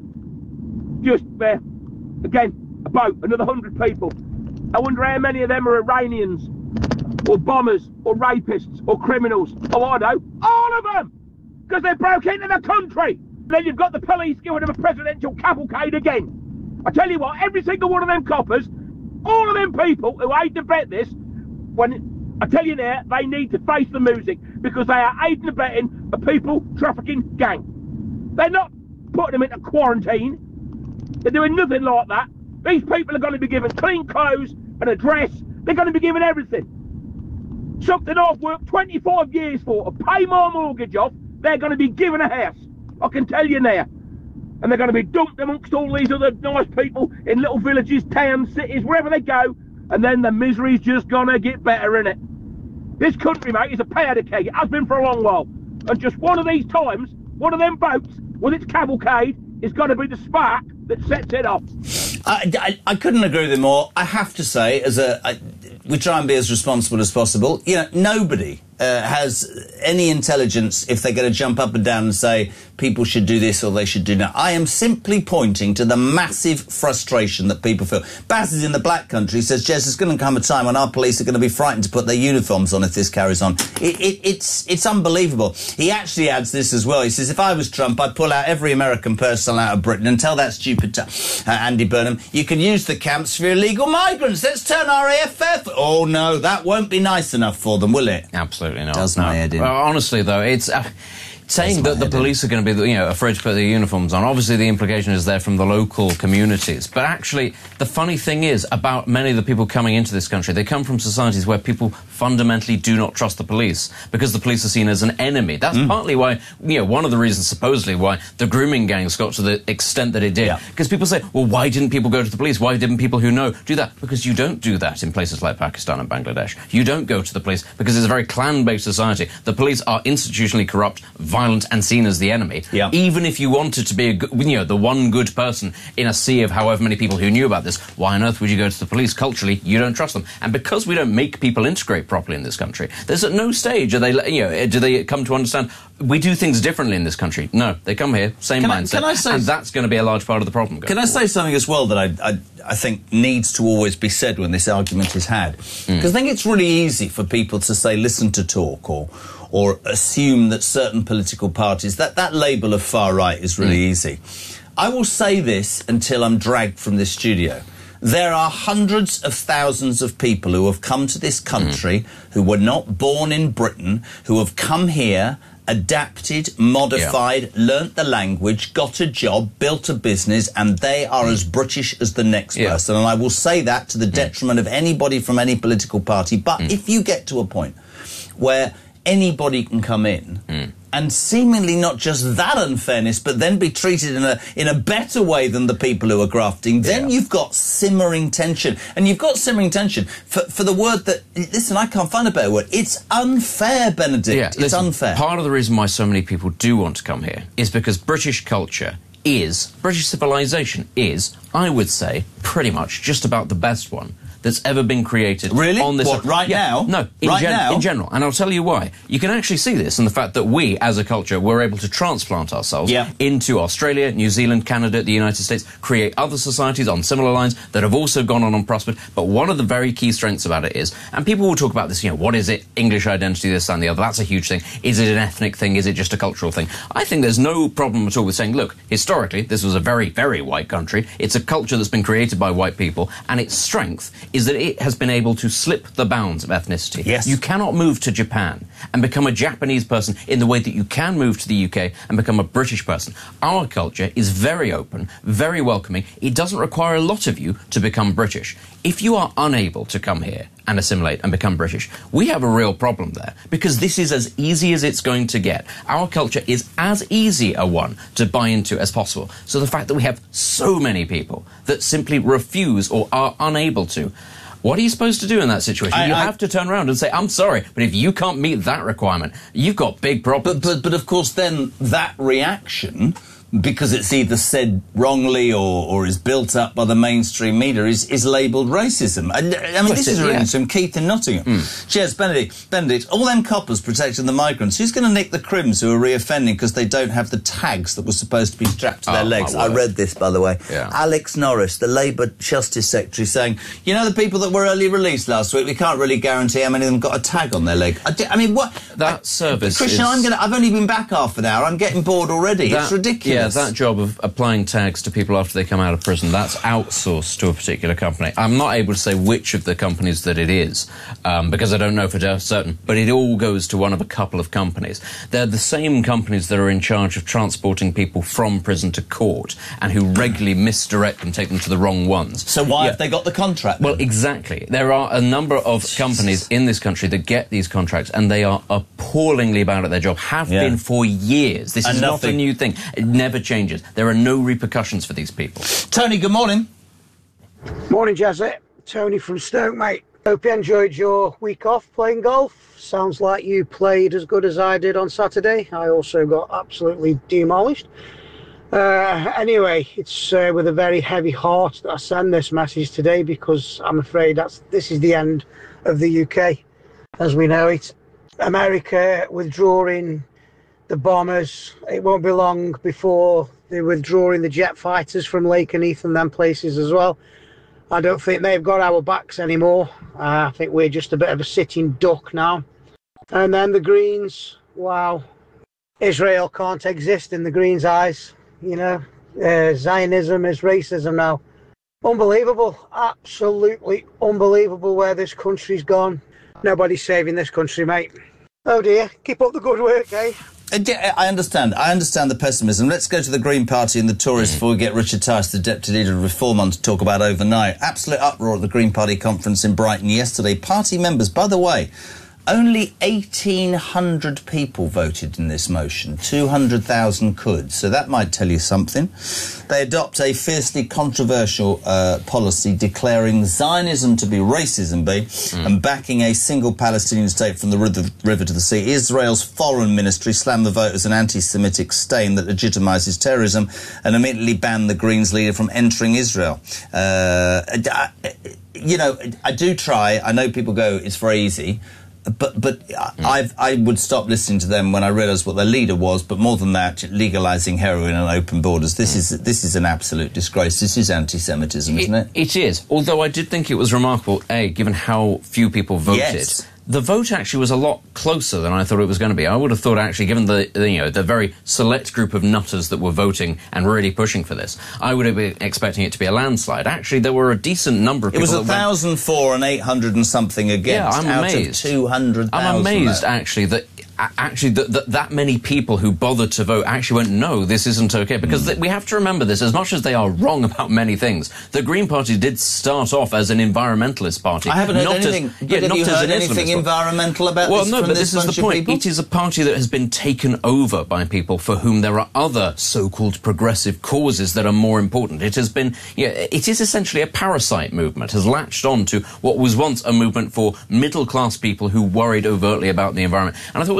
Just, uh, again, a boat, another hundred people. I wonder how many of them are Iranians, or bombers, or rapists, or criminals. Oh, I know. All of them! Because they broke into the country. Then you've got the police giving them a presidential cavalcade again. I tell you what, every single one of them coppers, all of them people who aid and abet this, when I tell you now, they need to face the music, because they are aiding and abetting a people trafficking gang. They're not putting them into quarantine. They're doing nothing like that. These people are going to be given clean clothes, an address. They're going to be given everything. Something I've worked twenty-five years for, to pay my mortgage off, they're going to be given a house. I can tell you now. And they're going to be dumped amongst all these other nice people in little villages, towns, cities, wherever they go, and then the misery's just going to get better, innit? This country, mate, is a powder keg. It has been for a long while. And just one of these times, one of them boats, with its cavalcade, is going to be the spark that sets it off. I, I, I couldn't agree with him more. I have to say, as a... I, we try and be as responsible as possible. You know, nobody uh, has any intelligence if they're going to jump up and down and say people should do this or they should do that. I am simply pointing to the massive frustration that people feel. Baz is in the Black Country, says, Jez, there's going to come a time when our police are going to be frightened to put their uniforms on if this carries on. It, it, it's, it's unbelievable. He actually adds this as well. He says, if I was Trump, I'd pull out every American personnel out of Britain and tell that stupid t- uh, Andy Burnham, you can use the camps for illegal migrants. Let's turn R A F fair. Oh, no, that won't be nice enough for them, will it? Absolutely not. Does no. my head in. Well, honestly, though, it's... Uh, saying that the police are going to be, you know, afraid to put their uniforms on, obviously the implication is there from the local communities. But actually, the funny thing is about many of the people coming into this country, they come from societies where people fundamentally do not trust the police because the police are seen as an enemy. That's mm. partly why, you know, one of the reasons supposedly why the grooming gangs got to the extent that it did. Because yeah. people say, well, why didn't people go to the police? Why didn't people who know do that? Because you don't do that in places like Pakistan and Bangladesh. You don't go to the police because it's a very clan-based society. The police are institutionally corrupt, violent and seen as the enemy. Yeah. Even if you wanted to be, a, you know, the one good person in a sea of however many people who knew about this, why on earth would you go to the police? Culturally, you don't trust them. And because we don't make people integrate properly in this country, there's at no stage are they, you know, do they come to understand we do things differently in this country. No, they come here, same can mindset, I, can I say, and that's going to be a large part of the problem. Can I say something as well that I, I, I think needs to always be said when this argument is had? Because mm. I think it's really easy for people to say, listen to talk, or or assume that certain political parties, that, that label of far right is really mm. easy. I will say this until I'm dragged from this studio. There are hundreds of thousands of people who have come to this country mm. who were not born in Britain, who have come here, adapted, modified, yeah. learnt the language, got a job, built a business, and they are mm. as British as the next yeah. person. And I will say that to the detriment mm. of anybody from any political party. But mm. if you get to a point where anybody can come in mm. and seemingly not just that unfairness, but then be treated in a in a better way than the people who are grafting, then yeah. you've got simmering tension. And you've got simmering tension for, for the word that, listen, I can't find a better word. It's unfair, Benedict. Yeah, it's listen, unfair. Part of the reason why so many people do want to come here is because British culture is, British civilization is, I would say, pretty much just about the best one that's ever been created Really? on this What, right Yeah. now? No, in, Right gen- now? in general. And I'll tell you why. You can actually see this in the fact that we, as a culture, were able to transplant ourselves Yeah. into Australia, New Zealand, Canada, the United States, create other societies on similar lines that have also gone on and prospered. But one of the very key strengths about it is, and people will talk about this, you know, what is it? English identity, this and the other. That's a huge thing. Is it an ethnic thing? Is it just a cultural thing? I think there's no problem at all with saying, look, historically, this was a very, very white country. It's a culture that's been created by white people, and its strength is that it has been able to slip the bounds of ethnicity. Yes. You cannot move to Japan and become a Japanese person in the way that you can move to the U K and become a British person. Our culture is very open, very welcoming. It doesn't require a lot of you to become British. If you are unable to come here and assimilate and become British, we have a real problem there, because this is as easy as it's going to get. Our culture is as easy a one to buy into as possible. So the fact that we have so many people that simply refuse or are unable to, what are you supposed to do in that situation? I, you I, have to turn around and say, I'm sorry, but if you can't meet that requirement, you've got big problems. But, but, but of course, then that reaction, because it's either said wrongly or, or is built up by the mainstream media, is, is labelled racism. I, I mean, Yes, this it- is ringing yeah. from Keith in Nottingham. Mm. Cheers, Benedict. Benedict, all them coppers protecting the migrants. Who's going to nick the crims who are reoffending because they don't have the tags that were supposed to be strapped to their Oh, my legs? I word. read this, by the way. Yeah. Alex Norris, the Labour Justice Secretary, saying, you know, the people that were early released last week, we can't really guarantee how many of them got a tag on their leg. I, di- I mean, what... That service Christian, is- I'm gonna, I've only been back half an hour. I'm getting bored already. That- It's ridiculous. Yeah, that job of applying tags to people after they come out of prison, that's outsourced to a particular company. I'm not able to say which of the companies that it is, um, because I don't know for certain, but it all goes to one of a couple of companies. They're the same companies that are in charge of transporting people from prison to court and who regularly misdirect and take them to the wrong ones. So why Yeah. have they got the contract? Well, exactly. There are a number of companies in this country that get these contracts, and they are appallingly bad at their job, have Yeah. been for years. This And is not a nothing. new thing. It never changes. There are no repercussions for these people. Tony, good morning. Morning, Jazzy. Tony from Stoke, mate. Hope you enjoyed your week off playing golf. Sounds like you played as good as I did on Saturday. I also got absolutely demolished. Uh, anyway, it's uh, with a very heavy heart that I send this message today, because I'm afraid that's this is the end of the U K as we know it. America withdrawing the bombers. It won't be long before they're withdrawing the jet fighters from Lakenheath and them places as well. I don't think they've got our backs anymore. Uh, I think we're just a bit of a sitting duck now. And then the Greens, wow. Israel can't exist in the Greens' eyes. You know, uh, Zionism is racism now. Unbelievable, absolutely unbelievable where this country's gone. Nobody's saving this country, mate. Oh dear, keep up the good work, eh? Uh, yeah, I understand. I understand the pessimism. Let's go to the Green Party and the Tories before we get Richard Tice, the Deputy Leader of Reform, on to talk about overnight. Absolute uproar at the Green Party conference in Brighton yesterday. Party members, by the way, only eighteen hundred people voted in this motion. two hundred thousand could, so that might tell you something. They adopt a fiercely controversial uh, policy declaring Zionism to be racism, B, mm. and backing a single Palestinian state from the river, river to the sea. Israel's foreign ministry slammed the vote as an anti-Semitic stain that legitimises terrorism and immediately banned the Greens leader from entering Israel. Uh, I, you know, I do try. I know people go, it's very easy. But but mm. I've, I would stop listening to them when I realised what their leader was. But more than that, legalising heroin and open borders. This mm. is this is an absolute disgrace. This is anti-Semitism, isn't it? It is. Although I did think it was remarkable, A, given how few people voted. Yes. The vote actually was a lot closer than I thought it was going to be. I would have thought, actually, given the, the you know the very select group of nutters that were voting and really pushing for this, I would have been expecting it to be a landslide. Actually, there were a decent number of it people. It was a thousand for and eight hundred and something against. Yeah, I'm out amazed. Of two hundred thousand. I'm amazed, actually, that actually that, that that many people who bothered to vote actually went, no, this isn't okay. Because mm. th- we have to remember this, as much as they are wrong about many things, the Green Party did start off as an environmentalist party. I haven't heard not anything. As, but yeah, have not you as heard an anything Islamist environmental about well, this? Well, no, from but this, this is the point. It is a party that has been taken over by people for whom there are other so-called progressive causes that are more important. It has been, yeah, it is essentially a parasite movement, has latched on to what was once a movement for middle-class people who worried overtly about the environment. And I thought it was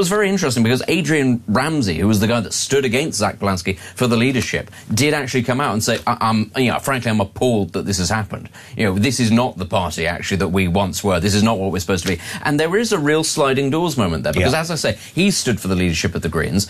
very interesting because Adrian Ramsey, who was the guy that stood against Zach Polanski for the leadership, did actually come out and say, I- I'm, you know, frankly, I'm appalled that this has happened. You know, this is not the party, actually, that we once were. This is not what we're supposed to be. And there is a real sliding doors moment there because, Yeah. as I say, he stood for the leadership of the Greens.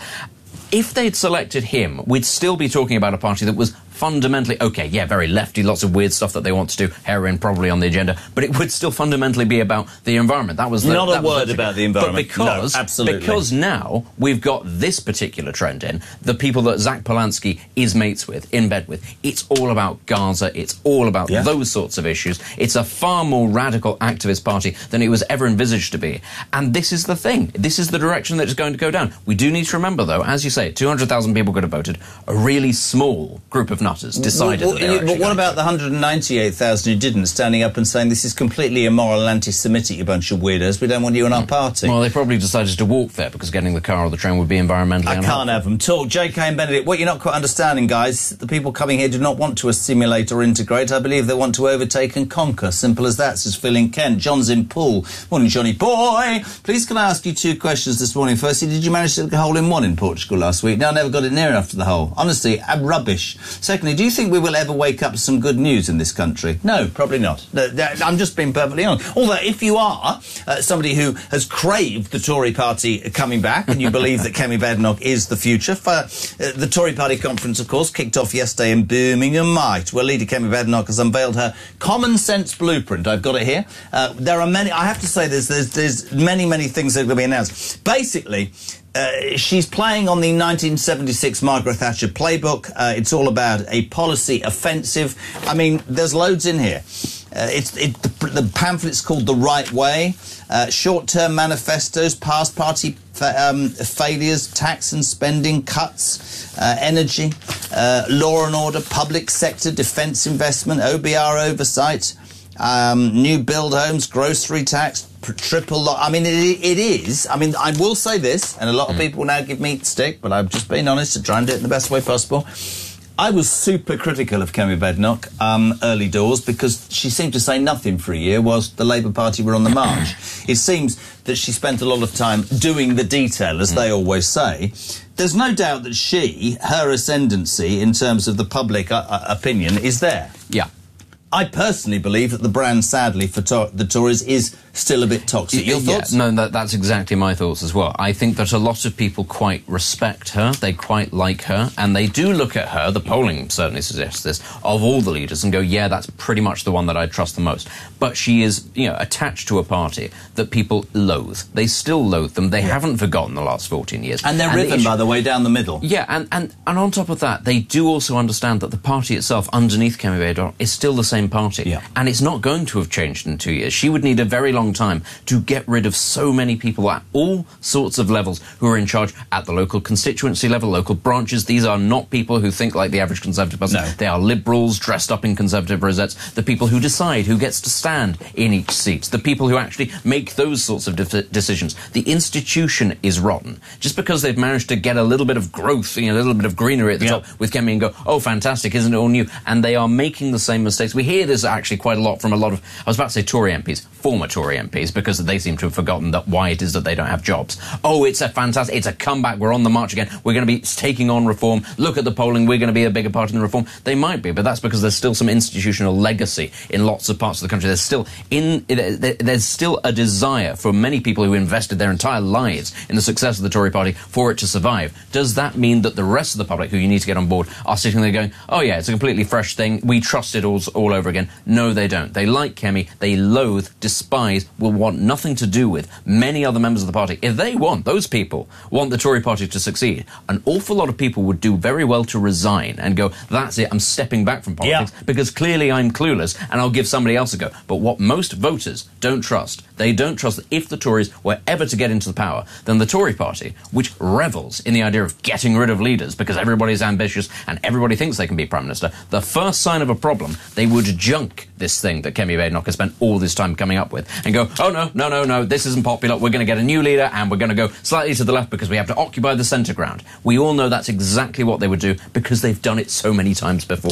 If they'd selected him, we'd still be talking about a party that was fundamentally, okay, yeah, very lefty, lots of weird stuff that they want to do, heroin probably on the agenda, but it would still fundamentally be about the environment. That was the, Not a that was word the- about the environment. But because, No, absolutely. because now we've got this particular trend in, the people that Zach Polanski is mates with, in bed with, it's all about Gaza, it's all about Yeah. those sorts of issues. It's a far more radical activist party than it was ever envisaged to be. And this is the thing. This is the direction that it's going to go down. We do need to remember, though, as you say, two hundred thousand people could have voted. A really small group of nutters decided Well, that they were well, actually what going about the one hundred ninety-eight thousand who didn't, standing up and saying this is completely immoral and anti-Semitic, you bunch of weirdos, we don't want you in our party? Well, they probably decided to walk there because getting the car or the train would be environmentally I unhelpful. can't have them. Talk, J K and Benedict. What you're not quite understanding, guys, the people coming here do not want to assimilate or integrate. I believe they want to overtake and conquer. Simple as that, says Phil in Kent. John's in Poole. Morning, Johnny boy. Please can I ask you two questions this morning? Firstly, did you manage to get a hole in one in Portugal last week? No, I never got it near enough to the hole. Honestly, I'm rubbish. Secondly, do you think we will ever wake up to some good news in this country? No, probably not. No, that- I'm just being perfectly honest. Although, if you are uh, somebody who has craved the Tory party coming back and you believe that Kemi Badenoch is the future, for, uh, the Tory party conference, of course, kicked off yesterday in Birmingham, Might, where leader Kemi Badenoch has unveiled her common sense blueprint. I've got it here. Uh, there are many, I have to say, there's, there's, there's many, many things that are going to be announced. Basically, Uh, she's playing on the nineteen seventy-six Margaret Thatcher playbook. Uh, it's all about a policy offensive. I mean, there's loads in here. Uh, it's it, the, the pamphlet's called The Right Way. Uh, short-term manifestos, past party fa- um, failures, tax and spending cuts, uh, energy, uh, law and order, public sector, defence investment, O B R oversight, um, new build homes, grocery tax, pr- triple lot. I mean, it, it is. I mean, I will say this, and a lot of people now give me stick, but I've just been honest to try and do it in the best way possible. I was super critical of Kemi Badenoch um, early doors because she seemed to say nothing for a year whilst the Labour Party were on the march. It seems that she spent a lot of time doing the detail, as they always say. There's no doubt that she, her ascendancy in terms of the public uh, uh, opinion is there. Yeah. I personally believe that the brand, sadly, for to- the Tories is still a bit toxic. Your Yeah, thoughts? no, that, that's exactly my thoughts as well. I think that a lot of people quite respect her, they quite like her, and they do look at her, the polling certainly suggests this, of all the leaders, and go, yeah, that's pretty much the one that I trust the most. But she is, you know, attached to a party that people loathe. They still loathe them. They Yeah. haven't forgotten the last fourteen years. And they're the riven, issue- by the way, down the middle. Yeah, and, and, and on top of that, they do also understand that the party itself, underneath Kemi Badenoch, is still the same party. Yeah. And it's not going to have changed in two years. She would need a very long time to get rid of so many people at all sorts of levels who are in charge at the local constituency level, local branches. These are not people who think like the average Conservative person. No. They are liberals dressed up in Conservative rosettes, the people who decide who gets to stand in each seat, the people who actually make those sorts of de- decisions. The institution is rotten. Just because they've managed to get a little bit of growth, you know, a little bit of greenery at the Yeah. top with Kemi and go, oh, fantastic, isn't it all new? And they are making the same mistakes. We hear this actually quite a lot from a lot of, I was about to say Tory M Ps, former Tory M Ps, because they seem to have forgotten that why it is that they don't have jobs. Oh, it's a fantastic, it's a comeback, we're on the march again, we're going to be taking on reform, look at the polling, we're going to be a bigger part in the reform. They might be, but that's because there's still some institutional legacy in lots of parts of the country. There's still in there's still a desire for many people who invested their entire lives in the success of the Tory party for it to survive. Does that mean that the rest of the public who you need to get on board are sitting there going, oh yeah, it's a completely fresh thing, we trust it all, all over again? No, they don't. They like Kemi, they loathe, despise, will want nothing to do with many other members of the party. If they want, those people want the Tory party to succeed, an awful lot of people would do very well to resign and go, that's it, I'm stepping back from politics, Yeah. because clearly I'm clueless and I'll give somebody else a go. But what most voters don't trust, they don't trust that if the Tories were ever to get into the power, then the Tory party, which revels in the idea of getting rid of leaders because everybody's ambitious and everybody thinks they can be Prime Minister, the first sign of a problem, they would junk this thing that Kemi Badenoch has spent all this time coming up with and go, oh no, no, no, no, this isn't popular, we're going to get a new leader and we're going to go slightly to the left because we have to occupy the centre ground. We all know that's exactly what they would do because they've done it so many times before.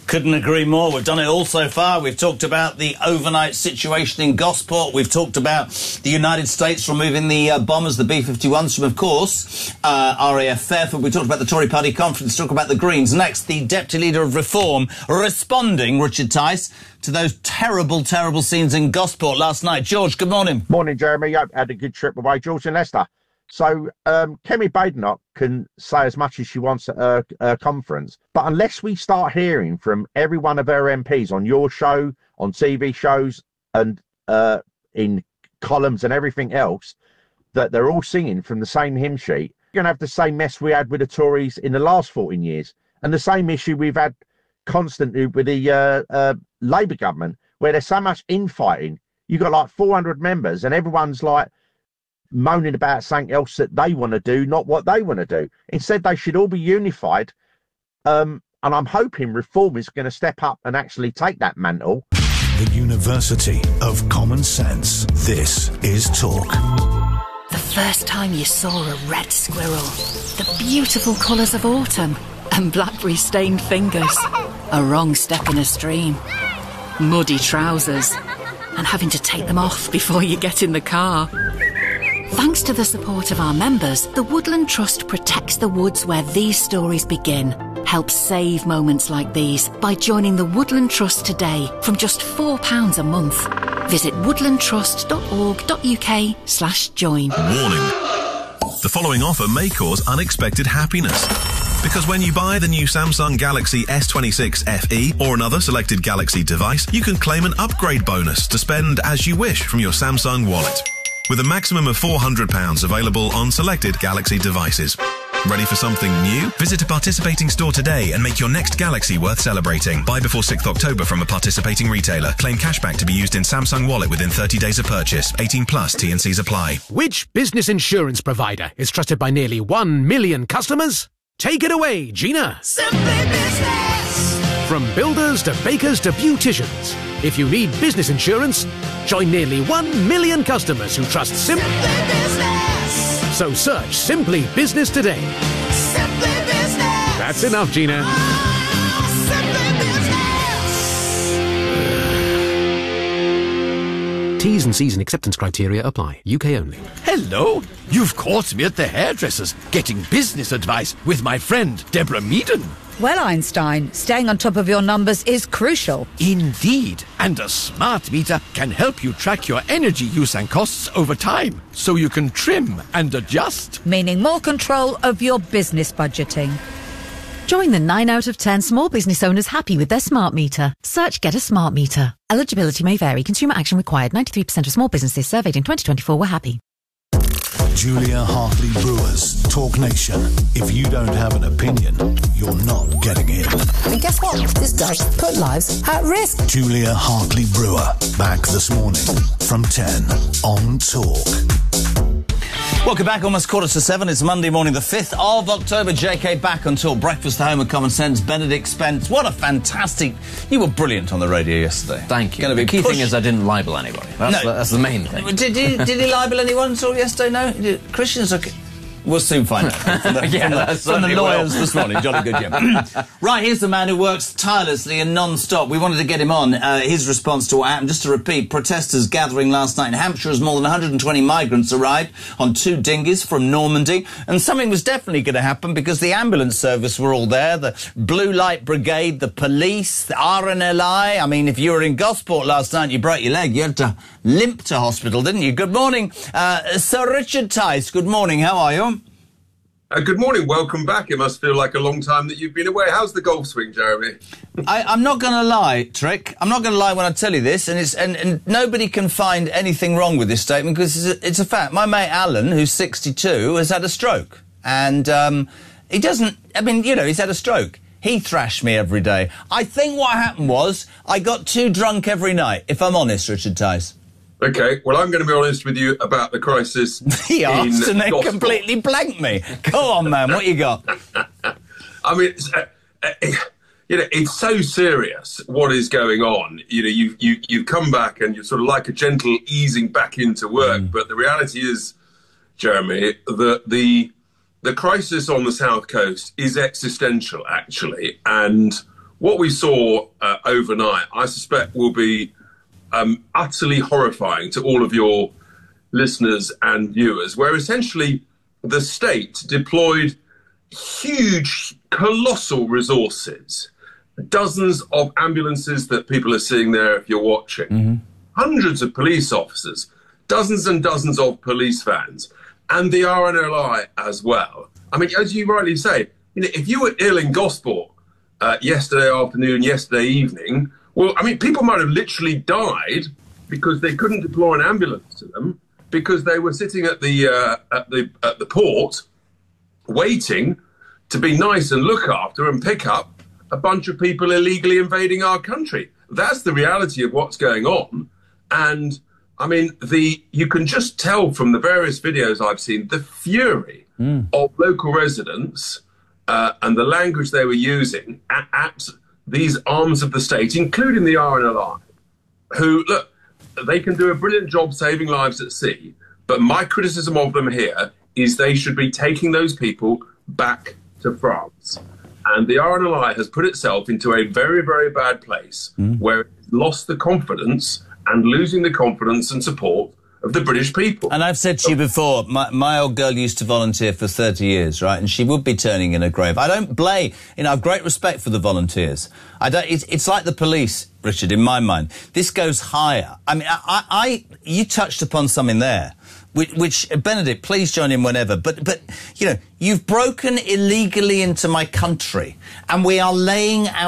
Couldn't agree more. We've done it all so far. We've talked about the overnight situation in Gosport. We've talked about the United States removing the uh, bombers, the B fifty-ones, from, of course, uh, R A F Fairford. We talked about the Tory Party conference. Talk about the Greens. Next, the Deputy Leader of Reform responding, Richard Tice, to those terrible, terrible scenes in Gosport last night. George, good morning. Morning, Jeremy. I had a good trip away. George and Leicester. So um, Kemi Badenoch can say as much as she wants at her, her conference, but unless we start hearing from every one of her M Ps on your show, on T V shows, and uh, in columns and everything else, that they're all singing from the same hymn sheet, you're going to have the same mess we had with the Tories in the last fourteen years, and the same issue we've had constantly with the uh, uh, Labour government, where there's so much infighting. You've got like four hundred members, and everyone's like moaning about something else that they want to do, not what they want to do. Instead, they should all be unified. Um, and I'm hoping Reform is going to step up and actually take that mantle. The University of Common Sense. This is Talk. The first time you saw a red squirrel, the beautiful colours of autumn, and blackberry-stained fingers, a wrong step in a stream, muddy trousers, and having to take them off before you get in the car. Thanks to the support of our members, the Woodland Trust protects the woods where these stories begin. Help save moments like these by joining the Woodland Trust today from just four pounds a month. Visit woodlandtrust.org.uk slash join. Warning. The following offer may cause unexpected happiness. Because when you buy the new Samsung Galaxy S twenty-six F E or another selected Galaxy device, you can claim an upgrade bonus to spend as you wish from your Samsung wallet. With a maximum of four hundred pounds available on selected Galaxy devices. Ready for something new? Visit a participating store today and make your next Galaxy worth celebrating. Buy before sixth of October from a participating retailer. Claim cashback to be used in Samsung Wallet within thirty days of purchase. eighteen plus, T and C's apply. Which business insurance provider is trusted by nearly one million customers? Take it away, Gina. Simply Business. From builders to bakers to beauticians. If you need business insurance, join nearly one million customers who trust Sim- Simply Business. So search Simply Business today. Simply Business. That's enough, Gina. T's and C's and acceptance criteria apply. U K only. Hello. You've caught me at the hairdresser's getting business advice with my friend Deborah Meaden. Well, Einstein, staying on top of your numbers is crucial. Indeed. And a smart meter can help you track your energy use and costs over time, so you can trim and adjust. Meaning more control of your business budgeting. Join the nine out of ten small business owners happy with their smart meter. Search Get a Smart Meter. Eligibility may vary. Consumer action required. ninety-three percent of small businesses surveyed in twenty twenty-four were happy. Julia Hartley Brewers, Talk Nation. If you don't have an opinion, you're not getting in. And guess what? This does put lives at risk. Julia Hartley Brewer, back this morning from ten on Talk. Welcome back, almost quarter to seven. It's Monday morning, the fifth of October. J K back on Talk Breakfast, the home of common sense. Benedict Spence. What a fantastic... You were brilliant on the radio yesterday. Thank you. Gonna be the key push- thing is I didn't libel anybody. That's, No. the, that's the main thing. Did he, did he libel anyone at all yesterday? No? Did, Christian's okay. We'll soon find out from the, Yeah, from the, that from the certainly lawyers will. this morning. Jolly good, Jim. Right, here's the man who works tirelessly and non-stop. We wanted to get him on. Uh, his response to what happened, just to repeat, protesters gathering last night in Hampshire as more than one hundred twenty migrants arrived on two dinghies from Normandy. And something was definitely going to happen because the ambulance service were all there, the Blue Light Brigade, the police, the R N L I. I mean, if you were in Gosport last night and you broke your leg, you had to limp to hospital, didn't you? Good morning. Uh, Sir Richard Tice, good morning. How are you? Uh, good morning, welcome back. It must feel like a long time that you've been away. How's the golf swing, Jeremy? I, I'm not going to lie, Trick. I'm not going to lie when I tell you this, and it's and, and nobody can find anything wrong with this statement because it's a, it's a fact. My mate Alan, who's sixty-two, has had a stroke, and um, he doesn't. I mean, you know, he's had a stroke. He thrashed me every day. I think what happened was I got too drunk every night. If I'm honest, Richard Tice. Okay, well, I'm going to be honest with you about the crisis. He asked in and then Gosport. completely blanked me. Go on, man. What you got? I mean, it's, uh, uh, you know, it's so serious what is going on. You know, you you you come back and you're sort of like a gentle easing back into work, mm. but the reality is, Jeremy, that the the crisis on the South Coast is existential, actually, and what we saw uh, overnight, I suspect, will be um, utterly horrifying to all of your listeners and viewers, where essentially the state deployed huge, colossal resources, dozens of ambulances that people are seeing there if you're watching, mm-hmm. hundreds of police officers, dozens and dozens of police vans, and the R N L I as well. I mean, as you rightly say, you know, if you were ill in Gosport uh, yesterday afternoon, yesterday evening, well, I mean, people might have literally died because they couldn't deploy an ambulance to them because they were sitting at the uh, at the at the port waiting to be nice and look after and pick up a bunch of people illegally invading our country. That's the reality of what's going on. And I mean, the you can just tell from the various videos I've seen the fury mm. of local residents uh, and the language they were using at, at these arms of the state, including the R N L I, who, look, they can do a brilliant job saving lives at sea, but my criticism of them here is they should be taking those people back to France. And the R N L I has put itself into a very, very bad place mm. where it's lost the confidence and losing the confidence and support of the British people. And I've said to you before, my, my old girl used to volunteer for thirty years, right? And she would be turning in her grave. I don't blame, you know, I have great respect for the volunteers. I don't, it's, it's like the police, Richard, in my mind. This goes higher. I mean, I, I you touched upon something there. Which, which, Benedict, please join in whenever. But, but, you know, you've broken illegally into my country, and we are laying out